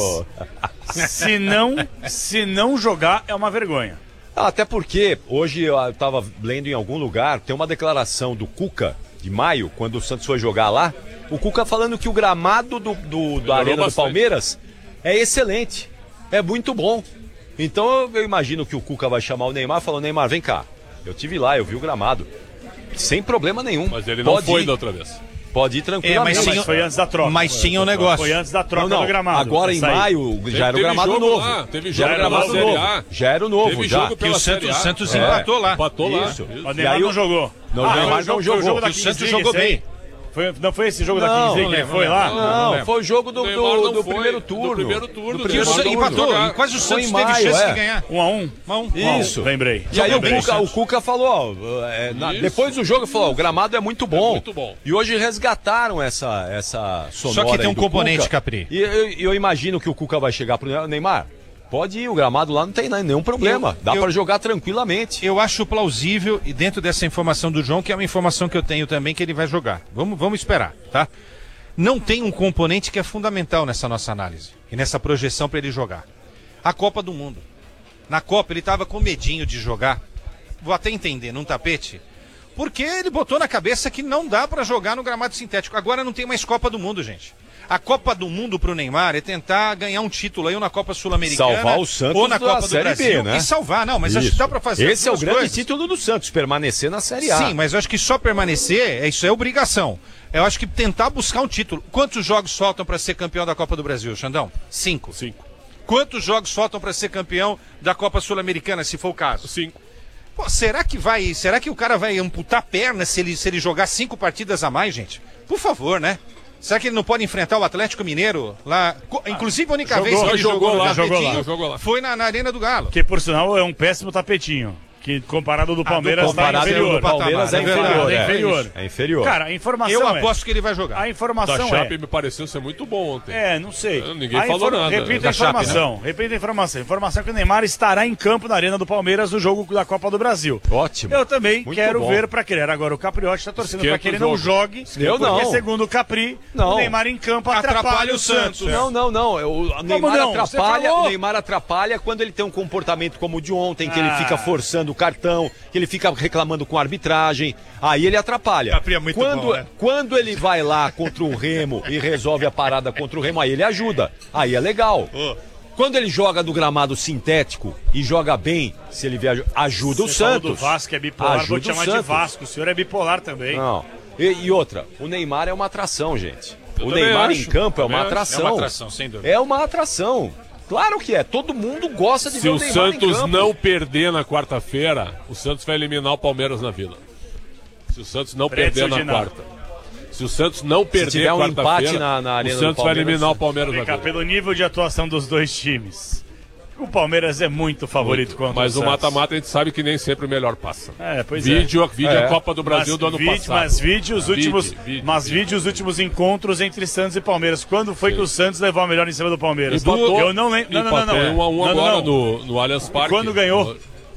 [SPEAKER 1] Mas se não, se não jogar, é uma vergonha.
[SPEAKER 4] Ah, até porque hoje eu estava lendo em algum lugar, tem uma declaração do Cuca, de maio, quando o Santos foi jogar lá. O Cuca falando que o gramado do, do, da Arena
[SPEAKER 3] bastante.
[SPEAKER 4] do Palmeiras é excelente. É muito bom. Então eu, eu imagino que o Cuca vai chamar o Neymar e falou, Neymar, vem cá. Eu tive lá, eu vi o gramado. Sem problema nenhum.
[SPEAKER 3] Mas ele não
[SPEAKER 4] Pode
[SPEAKER 3] foi
[SPEAKER 4] ir.
[SPEAKER 3] da outra vez.
[SPEAKER 4] Pode ir tranquilamente.
[SPEAKER 2] É, mas
[SPEAKER 1] Mas
[SPEAKER 2] tinha-
[SPEAKER 1] foi antes da troca.
[SPEAKER 2] Mas tinha um negócio.
[SPEAKER 1] Foi antes da troca
[SPEAKER 4] Não, não,
[SPEAKER 1] do gramado.
[SPEAKER 4] agora em
[SPEAKER 1] Essa aí.
[SPEAKER 4] maio já era o
[SPEAKER 3] Teve
[SPEAKER 4] gramado
[SPEAKER 3] jogo
[SPEAKER 4] novo.
[SPEAKER 3] lá, teve
[SPEAKER 4] já
[SPEAKER 3] jogo
[SPEAKER 4] era o
[SPEAKER 3] pela
[SPEAKER 4] gramado
[SPEAKER 3] Série
[SPEAKER 4] novo.
[SPEAKER 3] A.
[SPEAKER 4] Já era o novo,
[SPEAKER 3] Teve
[SPEAKER 4] já.
[SPEAKER 3] jogo
[SPEAKER 2] Que o
[SPEAKER 3] pela
[SPEAKER 2] Santos,
[SPEAKER 3] Série A.
[SPEAKER 2] Santos
[SPEAKER 4] É.
[SPEAKER 2] empatou lá.
[SPEAKER 3] Empatou lá.
[SPEAKER 4] Isso.
[SPEAKER 1] O
[SPEAKER 4] E
[SPEAKER 1] Neymar
[SPEAKER 4] aí
[SPEAKER 1] não
[SPEAKER 4] o-
[SPEAKER 1] jogou.
[SPEAKER 4] Não, o
[SPEAKER 1] Ah,
[SPEAKER 4] Neymar
[SPEAKER 1] foi o jogo-
[SPEAKER 4] não
[SPEAKER 1] foi o
[SPEAKER 4] jogou.
[SPEAKER 1] jogo da
[SPEAKER 2] Que o Santos
[SPEAKER 1] Kings
[SPEAKER 2] jogou
[SPEAKER 1] League,
[SPEAKER 2] bem.
[SPEAKER 1] esse aí? Foi, não foi esse jogo da
[SPEAKER 4] Não,
[SPEAKER 1] Kings League
[SPEAKER 2] não
[SPEAKER 1] que ele
[SPEAKER 2] lembro,
[SPEAKER 1] foi
[SPEAKER 2] não
[SPEAKER 1] lá?
[SPEAKER 2] lembro.
[SPEAKER 4] Não,
[SPEAKER 2] lembro.
[SPEAKER 4] foi o jogo do,
[SPEAKER 3] O Neymar
[SPEAKER 4] do,
[SPEAKER 3] não
[SPEAKER 4] do
[SPEAKER 3] foi.
[SPEAKER 4] primeiro
[SPEAKER 3] Do
[SPEAKER 4] turno.
[SPEAKER 3] primeiro turno,
[SPEAKER 4] Do
[SPEAKER 3] o
[SPEAKER 2] Que o
[SPEAKER 3] Neymar
[SPEAKER 2] Santos
[SPEAKER 3] não
[SPEAKER 2] empatou.
[SPEAKER 3] jogar.
[SPEAKER 2] Quase o
[SPEAKER 4] Foi
[SPEAKER 2] Santos
[SPEAKER 4] em
[SPEAKER 2] teve
[SPEAKER 4] maio,
[SPEAKER 2] chance
[SPEAKER 4] é.
[SPEAKER 2] de ganhar.
[SPEAKER 1] Um a um?
[SPEAKER 2] Um a um.
[SPEAKER 4] Isso.
[SPEAKER 1] Lembrei.
[SPEAKER 4] E aí o
[SPEAKER 1] Lembrei.
[SPEAKER 4] Cuca, o Cuca falou, ó, é, na-
[SPEAKER 3] Isso.
[SPEAKER 4] depois do jogo, ele falou, ó, o gramado é muito bom.
[SPEAKER 3] É muito bom.
[SPEAKER 4] E hoje resgataram essa, essa sonora
[SPEAKER 2] Só que tem
[SPEAKER 4] aí
[SPEAKER 2] um
[SPEAKER 4] do
[SPEAKER 2] componente,
[SPEAKER 4] Cuca.
[SPEAKER 2] Capri.
[SPEAKER 4] E eu, eu imagino que o Cuca vai chegar pro Neymar. Pode ir, o gramado lá não tem nenhum problema.
[SPEAKER 2] Eu-
[SPEAKER 4] Dá
[SPEAKER 2] eu-
[SPEAKER 4] pra jogar tranquilamente.
[SPEAKER 2] Eu acho plausível, e dentro dessa informação do João, que é uma informação que eu tenho também, que ele vai jogar. Vamos, vamos esperar, tá? Não tem um componente que é fundamental nessa nossa análise e nessa projeção para ele jogar. A Copa do Mundo. Na Copa ele estava com medinho de jogar. Vou até entender, num tapete. Porque ele botou na cabeça que não dá para jogar no gramado sintético. Agora não tem mais Copa do Mundo, gente. A Copa do Mundo pro Neymar é tentar ganhar um título aí ou na Copa Sul-Americana
[SPEAKER 4] Salvar o Santos
[SPEAKER 2] ou na
[SPEAKER 4] da
[SPEAKER 2] Copa do
[SPEAKER 4] Série
[SPEAKER 2] Brasil
[SPEAKER 4] B, né?
[SPEAKER 2] e salvar. Não, mas acho que
[SPEAKER 4] Isso.
[SPEAKER 2] dá para fazer as
[SPEAKER 4] Esse é o
[SPEAKER 2] duas
[SPEAKER 4] grande
[SPEAKER 2] coisas.
[SPEAKER 4] título do Santos, permanecer na Série A.
[SPEAKER 2] Sim, mas eu acho que só permanecer, é- isso é obrigação. Eu acho que tentar buscar um título. Quantos jogos faltam para ser campeão da Copa do Brasil, Xandão? Cinco.
[SPEAKER 3] Cinco.
[SPEAKER 2] Quantos jogos faltam para ser campeão da Copa Sul-Americana, se for o caso?
[SPEAKER 3] Cinco.
[SPEAKER 2] Pô, será que vai, será que o cara vai amputar a perna se ele, se ele jogar cinco partidas a mais, gente? Por favor, né? Será que ele não pode enfrentar o Atlético Mineiro lá? Co- Inclusive a única
[SPEAKER 1] jogou,
[SPEAKER 2] vez que ele
[SPEAKER 3] jogou
[SPEAKER 2] jogou, no
[SPEAKER 3] lá,
[SPEAKER 1] jogou
[SPEAKER 2] tapetinho
[SPEAKER 3] lá, jogou lá.
[SPEAKER 2] foi na, na Arena do Galo.
[SPEAKER 1] Que por sinal é um péssimo tapetinho. Que comparado ao do Palmeiras
[SPEAKER 2] do
[SPEAKER 1] está
[SPEAKER 4] Comparado
[SPEAKER 1] inferior.
[SPEAKER 4] ao Palmeiras é
[SPEAKER 2] É verdade,
[SPEAKER 4] inferior.
[SPEAKER 1] é
[SPEAKER 4] É,
[SPEAKER 1] inferior.
[SPEAKER 4] É inferior.
[SPEAKER 1] Cara, a informação
[SPEAKER 2] Eu
[SPEAKER 1] é...
[SPEAKER 2] aposto que ele vai jogar.
[SPEAKER 1] A
[SPEAKER 3] Da
[SPEAKER 1] informação
[SPEAKER 3] Chape
[SPEAKER 1] é...
[SPEAKER 3] me pareceu ser muito bom ontem.
[SPEAKER 1] É, não sei.
[SPEAKER 3] Ninguém
[SPEAKER 1] A
[SPEAKER 3] falou nada.
[SPEAKER 1] Repita
[SPEAKER 2] Da
[SPEAKER 1] a
[SPEAKER 2] Chape,
[SPEAKER 1] informação. Repita a informação. Informação é que o Neymar estará em campo na Arena do Palmeiras no jogo da Copa do Brasil.
[SPEAKER 4] Ótimo.
[SPEAKER 1] Eu também
[SPEAKER 4] Muito
[SPEAKER 1] quero
[SPEAKER 4] bom.
[SPEAKER 1] ver pra querer. Agora, o Capriotti está torcendo
[SPEAKER 3] Esquenta
[SPEAKER 1] pra que ele
[SPEAKER 3] o
[SPEAKER 1] não
[SPEAKER 3] jogo.
[SPEAKER 1] jogue.
[SPEAKER 4] Eu
[SPEAKER 1] porque,
[SPEAKER 4] não.
[SPEAKER 1] segundo o Capri,
[SPEAKER 4] Não.
[SPEAKER 1] o Neymar em campo atrapalha,
[SPEAKER 2] Atrapalha
[SPEAKER 1] o
[SPEAKER 2] o
[SPEAKER 1] Santos.
[SPEAKER 2] Santos.
[SPEAKER 4] Não, não, não. O Neymar
[SPEAKER 1] não? Você
[SPEAKER 4] atrapalha.
[SPEAKER 1] falou.
[SPEAKER 4] O Neymar atrapalha quando ele tem um comportamento como o de ontem, que
[SPEAKER 1] Ah.
[SPEAKER 4] ele fica forçando o cartão, que ele fica reclamando com a arbitragem. Aí ele atrapalha.
[SPEAKER 2] Capri é muito
[SPEAKER 4] quando,
[SPEAKER 2] bom, né?
[SPEAKER 4] quando ele vai lá contra o Remo e resolve a parada contra o Remo, aí ele ajuda. Aí é legal. Quando ele joga no gramado sintético e joga bem, se ele viaja, ajuda o
[SPEAKER 1] Você falou
[SPEAKER 4] Santos.
[SPEAKER 1] do Vasco é bipolar,
[SPEAKER 4] Ajuda
[SPEAKER 1] vou te
[SPEAKER 4] o
[SPEAKER 1] chamar de
[SPEAKER 4] Santos.
[SPEAKER 1] Vasco. O senhor é bipolar também.
[SPEAKER 4] Não. E, e outra, o Neymar é uma atração, gente.
[SPEAKER 3] Eu
[SPEAKER 4] o
[SPEAKER 3] também
[SPEAKER 4] Neymar
[SPEAKER 3] acho,
[SPEAKER 4] em campo é
[SPEAKER 3] também
[SPEAKER 4] uma
[SPEAKER 3] acho.
[SPEAKER 4] atração.
[SPEAKER 2] É uma atração, sem dúvida.
[SPEAKER 4] É uma atração. Claro que é. Todo mundo gosta de
[SPEAKER 3] Se
[SPEAKER 4] ver o
[SPEAKER 3] o
[SPEAKER 4] Neymar em
[SPEAKER 3] Santos
[SPEAKER 4] campo.
[SPEAKER 3] não perder na quarta-feira, o Santos vai eliminar o Palmeiras na Vila. Se o Santos não
[SPEAKER 1] Pretzel
[SPEAKER 3] perder
[SPEAKER 1] de
[SPEAKER 3] na
[SPEAKER 1] nada.
[SPEAKER 3] quarta. Se o Santos não perder
[SPEAKER 4] tiver um
[SPEAKER 3] quarta-feira,
[SPEAKER 4] empate na- na Arena
[SPEAKER 3] o
[SPEAKER 4] do
[SPEAKER 3] Santos vai
[SPEAKER 4] Palmeiras,
[SPEAKER 3] eliminar o Palmeiras
[SPEAKER 1] Vem
[SPEAKER 3] na
[SPEAKER 1] cá,
[SPEAKER 3] Vila.
[SPEAKER 1] pelo nível de atuação dos dois times. O Palmeiras é muito favorito contra
[SPEAKER 3] Mas
[SPEAKER 1] o
[SPEAKER 3] o
[SPEAKER 1] Santos.
[SPEAKER 3] mata-mata a gente sabe que nem sempre o melhor passa.
[SPEAKER 1] É, pois
[SPEAKER 3] Vídeo,
[SPEAKER 1] é.
[SPEAKER 3] vídeo
[SPEAKER 4] É.
[SPEAKER 3] a Copa do Brasil
[SPEAKER 1] Mas
[SPEAKER 3] do ano
[SPEAKER 1] vídeo-
[SPEAKER 3] passado.
[SPEAKER 1] Mas vídeos
[SPEAKER 3] Vídeo,
[SPEAKER 1] últimos,
[SPEAKER 3] vídeo,
[SPEAKER 1] mas
[SPEAKER 3] vídeo.
[SPEAKER 1] vídeos últimos encontros entre Santos e Palmeiras. Quando foi que o Santos levou a melhor em cima do Palmeiras?
[SPEAKER 3] Empatou,
[SPEAKER 1] Eu não lembro. Não, não, não,
[SPEAKER 3] empatou
[SPEAKER 1] não.
[SPEAKER 3] um a um
[SPEAKER 1] Não, não,
[SPEAKER 3] agora
[SPEAKER 1] não.
[SPEAKER 3] No, no Allianz Parque.
[SPEAKER 1] Quando ganhou?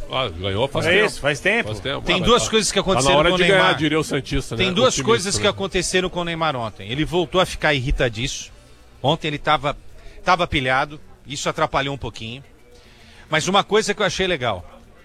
[SPEAKER 3] Ah, ganhou faz
[SPEAKER 1] É
[SPEAKER 3] tempo.
[SPEAKER 1] isso, faz tempo.
[SPEAKER 3] Faz tempo.
[SPEAKER 2] Tem
[SPEAKER 3] Ah,
[SPEAKER 2] duas
[SPEAKER 3] tá.
[SPEAKER 2] coisas que
[SPEAKER 3] Tá na
[SPEAKER 2] aconteceram
[SPEAKER 3] hora
[SPEAKER 2] com o
[SPEAKER 3] de
[SPEAKER 2] Neymar.
[SPEAKER 3] ganhar, diria o Santista, né?
[SPEAKER 2] Tem duas
[SPEAKER 3] Otimista,
[SPEAKER 2] coisas que
[SPEAKER 3] né?
[SPEAKER 2] aconteceram com o Neymar ontem. Ele voltou a ficar irritadiço. Ontem ele estava tava pilhado. Isso atrapalhou um pouquinho. Mas uma coisa que eu achei legal.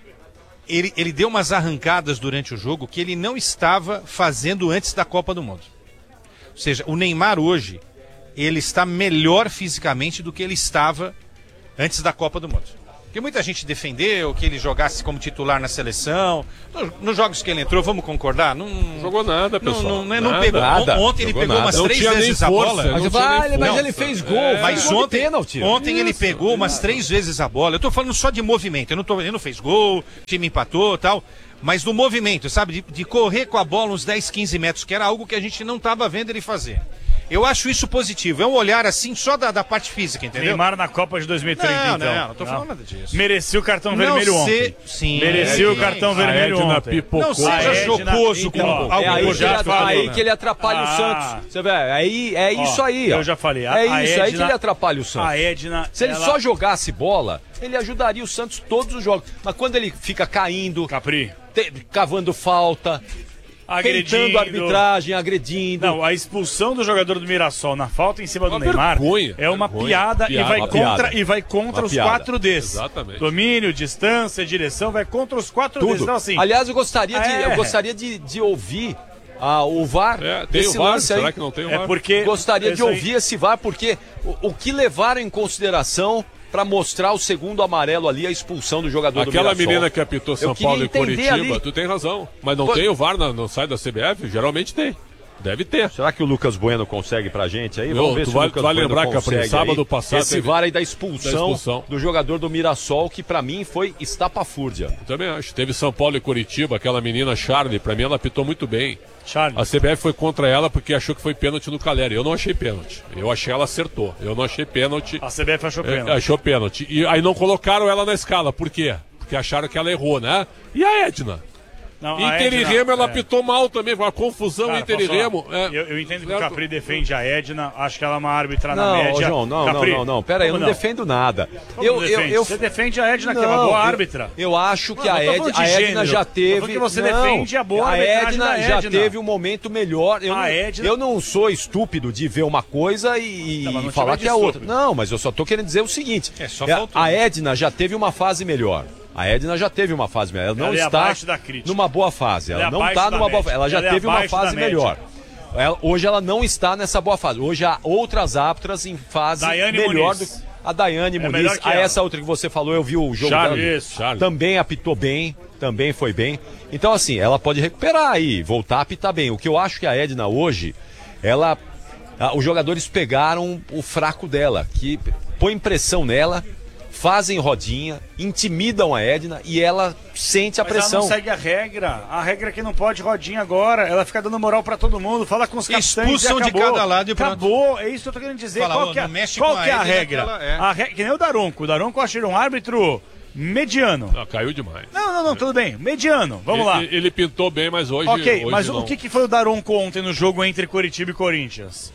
[SPEAKER 2] Ele, ele deu umas arrancadas durante o jogo que ele não estava fazendo antes da Copa do Mundo. Ou seja, o Neymar hoje, ele está melhor fisicamente do que ele estava antes da Copa do Mundo. Porque muita gente defendeu que ele jogasse como titular na seleção. Nos, nos jogos que ele entrou, vamos concordar? Não
[SPEAKER 3] Jogou nada,
[SPEAKER 2] não,
[SPEAKER 3] pessoal.
[SPEAKER 2] não, não, não
[SPEAKER 3] Nada.
[SPEAKER 2] pegou.
[SPEAKER 4] Nada.
[SPEAKER 2] Ontem ele
[SPEAKER 4] Jogou
[SPEAKER 2] pegou
[SPEAKER 4] nada.
[SPEAKER 2] umas
[SPEAKER 3] Não
[SPEAKER 2] três
[SPEAKER 3] tinha nem
[SPEAKER 2] vezes a
[SPEAKER 3] força,
[SPEAKER 2] bola.
[SPEAKER 3] não
[SPEAKER 4] Mas,
[SPEAKER 3] tinha
[SPEAKER 4] vale,
[SPEAKER 3] nem
[SPEAKER 4] mas
[SPEAKER 3] força.
[SPEAKER 4] ele fez gol,
[SPEAKER 3] É,
[SPEAKER 2] Mas
[SPEAKER 4] fez gol de
[SPEAKER 2] ontem,
[SPEAKER 4] pênalti.
[SPEAKER 2] ontem ele
[SPEAKER 3] Isso,
[SPEAKER 2] pegou umas três vezes a bola. Eu tô falando só de movimento. Eu não tô, ele não fez gol, o time empatou e tal. Mas do movimento, sabe? De, de correr com a bola uns dez, quinze metros, que era algo que a gente não estava vendo ele fazer. Eu acho isso positivo. É um olhar assim só da, da parte física, entendeu?
[SPEAKER 1] Neymar na Copa de dois mil e trinta,
[SPEAKER 2] Não,
[SPEAKER 1] então.
[SPEAKER 2] não, não tô falando nada disso.
[SPEAKER 1] Merecia o cartão
[SPEAKER 2] Não
[SPEAKER 1] vermelho
[SPEAKER 2] se-
[SPEAKER 1] ontem.
[SPEAKER 2] Sim,
[SPEAKER 1] Merecia
[SPEAKER 2] é,
[SPEAKER 1] o cartão
[SPEAKER 3] A
[SPEAKER 1] vermelho
[SPEAKER 3] Edna
[SPEAKER 1] ontem.
[SPEAKER 3] pipocou.
[SPEAKER 2] Não seja
[SPEAKER 1] A Edna-
[SPEAKER 2] jocoso com
[SPEAKER 1] então,
[SPEAKER 2] algo
[SPEAKER 4] É aí,
[SPEAKER 1] eu
[SPEAKER 4] que
[SPEAKER 1] já
[SPEAKER 4] ele,
[SPEAKER 1] falei.
[SPEAKER 4] aí que ele atrapalha
[SPEAKER 1] Ah.
[SPEAKER 4] o Santos. Você vê, aí, é isso aí. ó.
[SPEAKER 1] eu já falei, a-
[SPEAKER 4] É
[SPEAKER 1] a
[SPEAKER 4] isso, aí que
[SPEAKER 1] Edna-
[SPEAKER 4] ele atrapalha o Santos.
[SPEAKER 1] A Edna.
[SPEAKER 4] Se ele
[SPEAKER 1] ela-
[SPEAKER 4] só jogasse bola, ele ajudaria o Santos todos os jogos. Mas quando ele fica caindo,
[SPEAKER 1] Capri.
[SPEAKER 4] te- cavando falta,
[SPEAKER 1] Agredindo.
[SPEAKER 4] tentando arbitragem, agredindo.
[SPEAKER 1] Não, a expulsão do jogador do Mirassol na falta em cima do
[SPEAKER 3] Uma
[SPEAKER 1] Neymar
[SPEAKER 3] vergonha,
[SPEAKER 1] é uma
[SPEAKER 3] vergonha.
[SPEAKER 1] piada,
[SPEAKER 3] Piada.
[SPEAKER 1] e vai
[SPEAKER 4] Uma
[SPEAKER 1] contra,
[SPEAKER 4] piada.
[SPEAKER 1] e vai contra
[SPEAKER 4] Uma
[SPEAKER 1] os
[SPEAKER 4] piada.
[SPEAKER 1] quatro Ds.
[SPEAKER 3] Exatamente.
[SPEAKER 1] Domínio, distância, direção, vai contra os quatro Ds.
[SPEAKER 4] Tudo.
[SPEAKER 1] Então, assim,
[SPEAKER 4] Aliás, eu gostaria de,
[SPEAKER 1] É.
[SPEAKER 4] eu gostaria de, de ouvir ah, o V A R.
[SPEAKER 3] É, tem o
[SPEAKER 4] desse
[SPEAKER 3] V A R,
[SPEAKER 4] lance
[SPEAKER 3] será
[SPEAKER 4] aí.
[SPEAKER 3] que não tem o V
[SPEAKER 1] é
[SPEAKER 3] A R?
[SPEAKER 1] porque.
[SPEAKER 4] Gostaria de
[SPEAKER 1] isso aí-
[SPEAKER 4] ouvir esse V A R, porque o, o que levaram em consideração para mostrar o segundo amarelo ali, a expulsão do jogador do
[SPEAKER 3] Aquela
[SPEAKER 4] Mirassol.
[SPEAKER 3] menina que apitou São
[SPEAKER 4] Eu queria
[SPEAKER 3] Paulo e
[SPEAKER 4] entender
[SPEAKER 3] Coritiba,
[SPEAKER 4] ali.
[SPEAKER 3] tu tem razão. Mas não
[SPEAKER 4] Pô-
[SPEAKER 3] tem o V A R na- no site da C B F? Geralmente tem. Deve ter.
[SPEAKER 4] Será que o Lucas Bueno consegue pra gente aí?
[SPEAKER 3] Meu,
[SPEAKER 4] Vamos ver
[SPEAKER 3] tu
[SPEAKER 4] se
[SPEAKER 3] vai-
[SPEAKER 4] o Lucas
[SPEAKER 3] tu vai
[SPEAKER 4] Bueno
[SPEAKER 3] lembrar, Capri,
[SPEAKER 4] consegue
[SPEAKER 3] sábado
[SPEAKER 4] aí.
[SPEAKER 3] passado
[SPEAKER 4] Esse
[SPEAKER 3] teve-
[SPEAKER 4] V A R aí da expulsão,
[SPEAKER 3] da expulsão.
[SPEAKER 4] do jogador do Mirassol, que pra mim foi estapafúrdia.
[SPEAKER 3] Eu também acho. Teve São Paulo e Coritiba, aquela menina Charlie, pra mim ela apitou muito bem.
[SPEAKER 1] Charlie.
[SPEAKER 3] A C B F foi contra ela porque achou que foi pênalti no Caleri. Eu não achei pênalti. Eu achei ela acertou. Eu não achei pênalti.
[SPEAKER 1] A C B F achou
[SPEAKER 3] É,
[SPEAKER 1] pênalti.
[SPEAKER 3] achou pênalti. E aí não colocaram ela na escala. Por quê? Porque acharam que ela errou, né? E a Edna?
[SPEAKER 1] Não, a
[SPEAKER 3] Inter e
[SPEAKER 1] Edna-
[SPEAKER 3] Remo, ela
[SPEAKER 1] é.
[SPEAKER 3] apitou mal também. Uma confusão
[SPEAKER 1] Cara,
[SPEAKER 3] Inter e
[SPEAKER 1] posso
[SPEAKER 3] Remo.
[SPEAKER 1] falar?
[SPEAKER 3] É.
[SPEAKER 1] Eu, eu entendo que o
[SPEAKER 3] Certo?
[SPEAKER 1] Capri defende a Edna, acho que ela é uma árbitra na
[SPEAKER 4] Não,
[SPEAKER 1] média.
[SPEAKER 4] ô, João, não,
[SPEAKER 1] Capri,
[SPEAKER 4] não, não, não. Pera aí, eu
[SPEAKER 1] como
[SPEAKER 4] não, defendo nada.
[SPEAKER 1] Como
[SPEAKER 4] eu,
[SPEAKER 1] defende?
[SPEAKER 4] eu, eu,
[SPEAKER 1] Você defende a Edna, que é
[SPEAKER 4] Não,
[SPEAKER 1] uma boa
[SPEAKER 4] eu-
[SPEAKER 1] árbitra.
[SPEAKER 4] Eu acho que
[SPEAKER 1] Não,
[SPEAKER 4] a,
[SPEAKER 1] não tô
[SPEAKER 4] Ed,
[SPEAKER 1] falando de
[SPEAKER 4] a Edna
[SPEAKER 1] gênero.
[SPEAKER 4] já
[SPEAKER 1] Tô
[SPEAKER 4] teve.
[SPEAKER 1] falando que você
[SPEAKER 4] não,
[SPEAKER 1] defende a boa
[SPEAKER 4] a
[SPEAKER 1] arbitragem
[SPEAKER 4] Edna
[SPEAKER 1] da
[SPEAKER 4] já
[SPEAKER 1] Edna.
[SPEAKER 4] teve um momento melhor. Eu,
[SPEAKER 1] A
[SPEAKER 4] não,
[SPEAKER 1] Edna-
[SPEAKER 4] eu não sou estúpido de ver uma coisa e,
[SPEAKER 1] Não, mas não
[SPEAKER 4] e falar
[SPEAKER 1] te
[SPEAKER 4] que é
[SPEAKER 1] vai de
[SPEAKER 4] outra.
[SPEAKER 1] estúpido.
[SPEAKER 4] Não, mas eu só tô querendo dizer o seguinte:
[SPEAKER 2] É, só
[SPEAKER 4] é,
[SPEAKER 2] faltou.
[SPEAKER 4] a Edna já teve uma fase melhor. A Edna já teve uma fase melhor. Ela não
[SPEAKER 1] Ela é
[SPEAKER 4] está
[SPEAKER 1] abaixo da crítica.
[SPEAKER 4] numa boa fase. Ela,
[SPEAKER 1] Ela é
[SPEAKER 4] não
[SPEAKER 1] abaixo
[SPEAKER 4] está
[SPEAKER 1] da
[SPEAKER 4] numa boa
[SPEAKER 1] média.
[SPEAKER 4] fase. Ela já
[SPEAKER 1] Ela é
[SPEAKER 4] teve uma
[SPEAKER 1] abaixo da
[SPEAKER 4] fase
[SPEAKER 1] média.
[SPEAKER 4] melhor. Ela- hoje ela não está nessa boa fase. Hoje há outras árbitras em fase
[SPEAKER 1] Daiane
[SPEAKER 4] melhor
[SPEAKER 1] Muniz.
[SPEAKER 4] do a Daiane
[SPEAKER 1] É
[SPEAKER 4] Muniz.
[SPEAKER 1] melhor que
[SPEAKER 4] A
[SPEAKER 1] ela.
[SPEAKER 4] essa outra que você falou, eu vi o jogo
[SPEAKER 1] Charlie,
[SPEAKER 4] dela.
[SPEAKER 1] isso.
[SPEAKER 3] Charlie.
[SPEAKER 4] Também apitou bem, também foi bem. Então, assim, ela pode recuperar aí, voltar a apitar bem. O que eu acho que a Edna hoje, ela. a- os jogadores pegaram o fraco dela, que põe pressão nela, fazem rodinha, intimidam a Edna e ela sente a
[SPEAKER 1] Mas ela
[SPEAKER 4] pressão.
[SPEAKER 1] não segue a regra. A regra é que não pode rodinha agora. Ela fica dando moral pra todo mundo. Fala com os capitães
[SPEAKER 2] Expulsam
[SPEAKER 1] e
[SPEAKER 2] de
[SPEAKER 1] acabou.
[SPEAKER 2] cada lado e pronto.
[SPEAKER 1] Acabou. É isso que eu tô querendo dizer.
[SPEAKER 2] Fala,
[SPEAKER 1] qual
[SPEAKER 2] ó,
[SPEAKER 1] que é,
[SPEAKER 2] não mexe
[SPEAKER 1] qual
[SPEAKER 2] com a
[SPEAKER 1] que é a
[SPEAKER 2] Edna,
[SPEAKER 1] regra?
[SPEAKER 2] que ela é.
[SPEAKER 1] A re... Que nem o Daronco. O Daronco eu achei ele um árbitro mediano.
[SPEAKER 3] Ah, caiu demais.
[SPEAKER 1] Não, não, não, tudo bem. Mediano. Vamos lá.
[SPEAKER 3] Ele, ele pintou bem, mas hoje.
[SPEAKER 1] Ok,
[SPEAKER 3] hoje
[SPEAKER 1] mas
[SPEAKER 3] não.
[SPEAKER 1] o que, que foi o Daronco ontem no jogo entre Coritiba e Corinthians?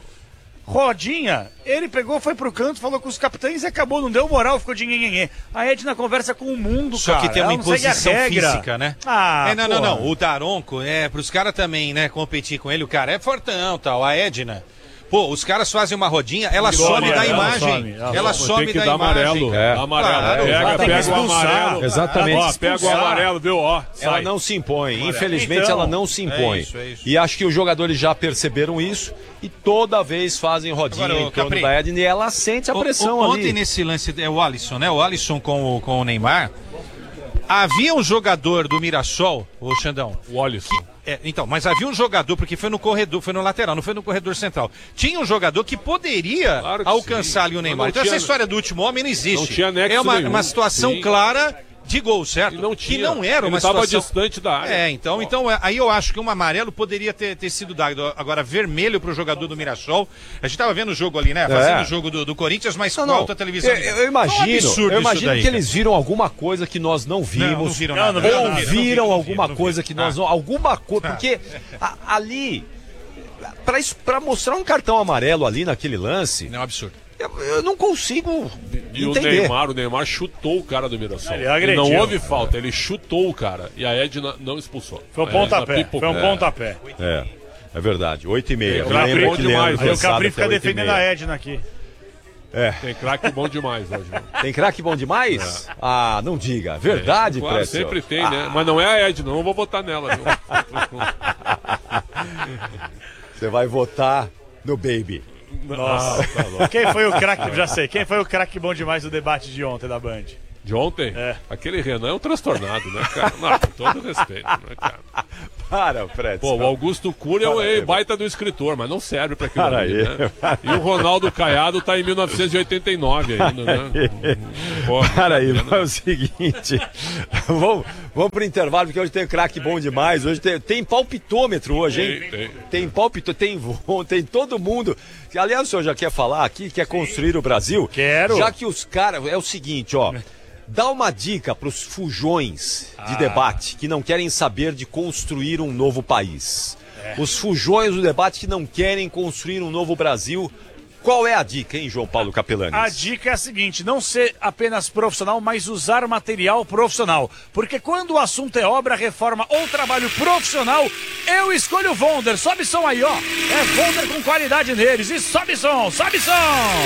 [SPEAKER 1] Rodinha, ele pegou, foi pro canto, falou com os capitães e acabou, não deu moral, ficou de nhenhenhê. A Edna conversa com o mundo,
[SPEAKER 2] Só
[SPEAKER 1] cara.
[SPEAKER 2] que tem uma
[SPEAKER 1] ela não segue a
[SPEAKER 2] imposição
[SPEAKER 1] regra.
[SPEAKER 2] física, né?
[SPEAKER 1] Ah,
[SPEAKER 2] é, não, não,
[SPEAKER 1] porra.
[SPEAKER 2] não. O Daronco, é, pros caras também, né, competir com ele, o cara é fortão tal. A Edna, pô, os caras fazem uma rodinha, ela
[SPEAKER 1] Some,
[SPEAKER 2] some da
[SPEAKER 1] ela
[SPEAKER 2] imagem.
[SPEAKER 1] some, ela
[SPEAKER 2] Ela
[SPEAKER 3] Tem
[SPEAKER 2] some
[SPEAKER 3] que
[SPEAKER 2] da
[SPEAKER 3] dar
[SPEAKER 2] imagem.
[SPEAKER 3] amarelo.
[SPEAKER 4] É.
[SPEAKER 3] Dá amarelo.
[SPEAKER 2] Claro,
[SPEAKER 3] pega,
[SPEAKER 1] ela tem que
[SPEAKER 3] pega o
[SPEAKER 1] expulsar.
[SPEAKER 3] amarelo.
[SPEAKER 4] Exatamente.
[SPEAKER 3] Ó, pega o
[SPEAKER 1] Expulsar.
[SPEAKER 3] amarelo, viu? Ó,
[SPEAKER 4] Ela
[SPEAKER 3] sai.
[SPEAKER 4] não se impõe, infelizmente
[SPEAKER 1] Então,
[SPEAKER 4] ela não se impõe.
[SPEAKER 2] é isso, é isso.
[SPEAKER 4] E acho que os jogadores já perceberam isso e toda vez fazem rodinha
[SPEAKER 2] Agora, ô,
[SPEAKER 4] em torno
[SPEAKER 2] Capri,
[SPEAKER 4] da Edna e ela sente a
[SPEAKER 2] O-
[SPEAKER 4] pressão
[SPEAKER 2] o- Ontem
[SPEAKER 4] ali.
[SPEAKER 2] nesse lance, é o Alisson, né? O Alisson com o, com o Neymar. Havia um jogador do Mirassol, o Xandão.
[SPEAKER 3] O Alisson.
[SPEAKER 2] É, então, mas havia um jogador, porque foi no corredor, foi no lateral, não foi no corredor central. Tinha um jogador que poderia
[SPEAKER 3] Claro que
[SPEAKER 2] alcançar
[SPEAKER 3] sim.
[SPEAKER 2] ali o
[SPEAKER 3] Mas
[SPEAKER 2] Neymar.
[SPEAKER 3] não
[SPEAKER 2] Então
[SPEAKER 3] tinha-
[SPEAKER 2] essa história do último homem não existe.
[SPEAKER 3] não tinha nexo
[SPEAKER 2] é uma,
[SPEAKER 3] nenhum.
[SPEAKER 2] uma situação
[SPEAKER 3] Sim.
[SPEAKER 2] clara de gol, certo?
[SPEAKER 3] E não tinha.
[SPEAKER 2] Que não era uma
[SPEAKER 3] Ele tava
[SPEAKER 2] situação...
[SPEAKER 3] distante da área.
[SPEAKER 2] É, então, então é, aí eu acho que um amarelo poderia ter, ter sido dado. Agora, vermelho pro jogador do Mirassol. A gente tava vendo o jogo ali, né? Fazendo
[SPEAKER 4] É.
[SPEAKER 2] o jogo do, do Corinthians, mas
[SPEAKER 4] Não,
[SPEAKER 2] com
[SPEAKER 4] não.
[SPEAKER 2] alta televisão.
[SPEAKER 4] Eu, eu imagino,
[SPEAKER 2] É um absurdo
[SPEAKER 4] eu
[SPEAKER 2] isso
[SPEAKER 4] imagino
[SPEAKER 2] daí,
[SPEAKER 4] que
[SPEAKER 2] cara.
[SPEAKER 4] eles viram alguma coisa que nós não vimos.
[SPEAKER 2] Não, não viram
[SPEAKER 1] Não,
[SPEAKER 2] nada.
[SPEAKER 1] não viram
[SPEAKER 2] Não
[SPEAKER 1] nada.
[SPEAKER 2] viram, não
[SPEAKER 4] Ouviram
[SPEAKER 2] viram, não
[SPEAKER 4] alguma
[SPEAKER 2] viram,
[SPEAKER 4] coisa
[SPEAKER 2] não
[SPEAKER 4] que
[SPEAKER 2] viram.
[SPEAKER 4] nós não. Alguma coisa. Porque a- ali. Pra, isso- pra mostrar um cartão amarelo ali naquele lance.
[SPEAKER 2] Não, é um absurdo.
[SPEAKER 4] Eu, eu não consigo
[SPEAKER 3] E
[SPEAKER 4] entender.
[SPEAKER 3] o Neymar, o Neymar chutou o cara do Mirassol.
[SPEAKER 1] Ele
[SPEAKER 3] Ele
[SPEAKER 1] agrediu.
[SPEAKER 3] não houve falta, ele chutou o cara. E a Edna não expulsou.
[SPEAKER 1] Foi um
[SPEAKER 3] A
[SPEAKER 1] pontapé,
[SPEAKER 3] Edna pipocou.
[SPEAKER 1] foi um pontapé.
[SPEAKER 4] É, é verdade. oito e meia.
[SPEAKER 3] É, Capri
[SPEAKER 4] Lembra
[SPEAKER 3] bom
[SPEAKER 4] que
[SPEAKER 3] demais,
[SPEAKER 4] Leandro
[SPEAKER 1] Aí o
[SPEAKER 4] Calçada
[SPEAKER 1] Capri fica
[SPEAKER 4] até oito e
[SPEAKER 1] defendendo
[SPEAKER 4] meia.
[SPEAKER 1] a Edna aqui.
[SPEAKER 3] Tem craque bom demais hoje. Né?
[SPEAKER 4] Tem craque bom demais? Ah, não diga. Verdade,
[SPEAKER 3] Claro,
[SPEAKER 4] Précio?
[SPEAKER 3] sempre tem, né? Mas não é a Edna, não vou votar nela. Viu?
[SPEAKER 4] Você vai votar no Baby.
[SPEAKER 1] Nossa,
[SPEAKER 3] tá louco.
[SPEAKER 1] quem foi o craque, já sei, quem foi o craque bom demais do debate de ontem da Band?
[SPEAKER 3] De ontem?
[SPEAKER 1] É.
[SPEAKER 3] Aquele Renan é um transtornado, né, cara? Não, com todo respeito, né, cara?
[SPEAKER 4] Para, Prédio.
[SPEAKER 3] Pô, o Augusto Cury é o
[SPEAKER 4] Para aí,
[SPEAKER 3] baita do escritor, mas não serve pra aquilo
[SPEAKER 4] Para
[SPEAKER 3] ali,
[SPEAKER 4] aí.
[SPEAKER 3] né? E o Ronaldo Caiado tá em mil novecentos e oitenta e nove ainda, né? Pô,
[SPEAKER 4] Para aí,
[SPEAKER 3] brincadeira,
[SPEAKER 4] é o seguinte. vamos, vamos pro intervalo, porque hoje tem craque bom demais. Hoje tem, tem palpitômetro hoje, hein?
[SPEAKER 3] Tem, tem.
[SPEAKER 4] Tem palpitômetro, tem voo, tem todo mundo. Aliás, o senhor já quer falar aqui, quer construir o Brasil?
[SPEAKER 1] Quero.
[SPEAKER 4] Já que os caras. É o seguinte, ó. Dá uma dica pros fujões de
[SPEAKER 1] Ah.
[SPEAKER 4] debate que não querem saber de construir um novo país. Os fujões do debate que não querem construir um novo Brasil. Qual é a dica, hein, João Paulo Capelanes?
[SPEAKER 1] A dica é a seguinte, não ser apenas profissional, mas usar material profissional. Porque quando o assunto é obra, reforma ou trabalho profissional, eu escolho o Vonder. Sobe som aí, ó. É Vonder com qualidade neles. E sobe som, sobe som!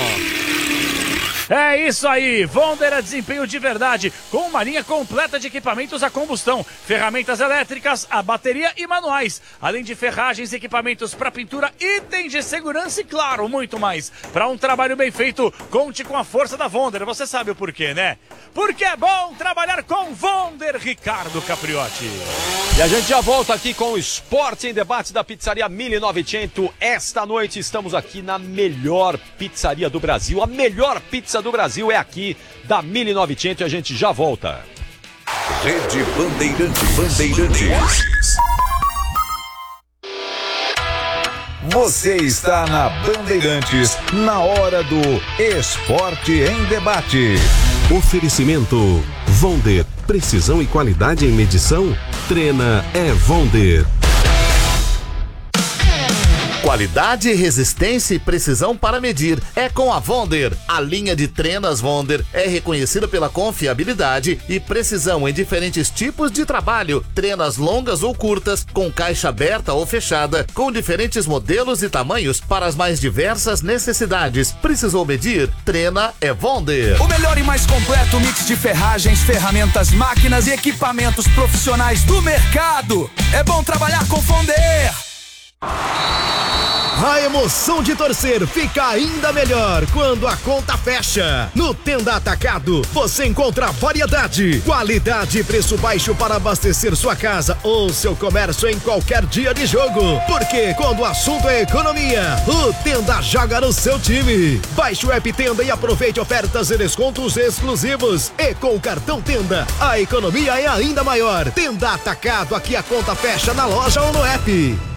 [SPEAKER 1] É isso aí, Vonder é desempenho de verdade, com uma linha completa de equipamentos a combustão, ferramentas elétricas, a bateria e manuais, além de ferragens, equipamentos para pintura, itens de segurança e, claro, muito mais. Para um trabalho bem feito, conte com a força da Vonder, você sabe o porquê, né? Porque é bom trabalhar com Vonder, Ricardo Capriotti.
[SPEAKER 4] E a gente já volta aqui com o Esporte em Debate da Pizzaria mil e novecentos. Esta noite estamos aqui na melhor pizzaria do Brasil. A melhor pizza do Brasil é aqui da mil e novecentos e a gente já volta.
[SPEAKER 5] Rede Bandeirantes. Bandeirantes. Você está na Bandeirantes, na hora do Esporte em Debate.
[SPEAKER 6] Oferecimento Vonder. Precisão e qualidade em medição? Trena é Vonder.
[SPEAKER 7] Qualidade, resistência e precisão para medir é com a Vonder. A linha de trenas Vonder é reconhecida pela confiabilidade e precisão em diferentes tipos de trabalho. Trenas longas ou curtas, com caixa aberta ou fechada, com diferentes modelos e tamanhos para as mais diversas necessidades. Precisou medir? Trena é Vonder.
[SPEAKER 8] O melhor e mais completo mix de ferragens, ferramentas, máquinas e equipamentos profissionais do mercado. É bom trabalhar com Vonder.
[SPEAKER 9] A emoção de torcer fica ainda melhor quando a conta fecha. No Tenda Atacado, você encontra variedade, qualidade e preço baixo para abastecer sua casa ou seu comércio em qualquer dia de jogo. Porque quando o assunto é economia, o Tenda joga no seu time. Baixe o app Tenda e aproveite ofertas e descontos exclusivos. E com o cartão Tenda, a economia é ainda maior. Tenda Atacado, aqui a conta fecha na loja ou no app.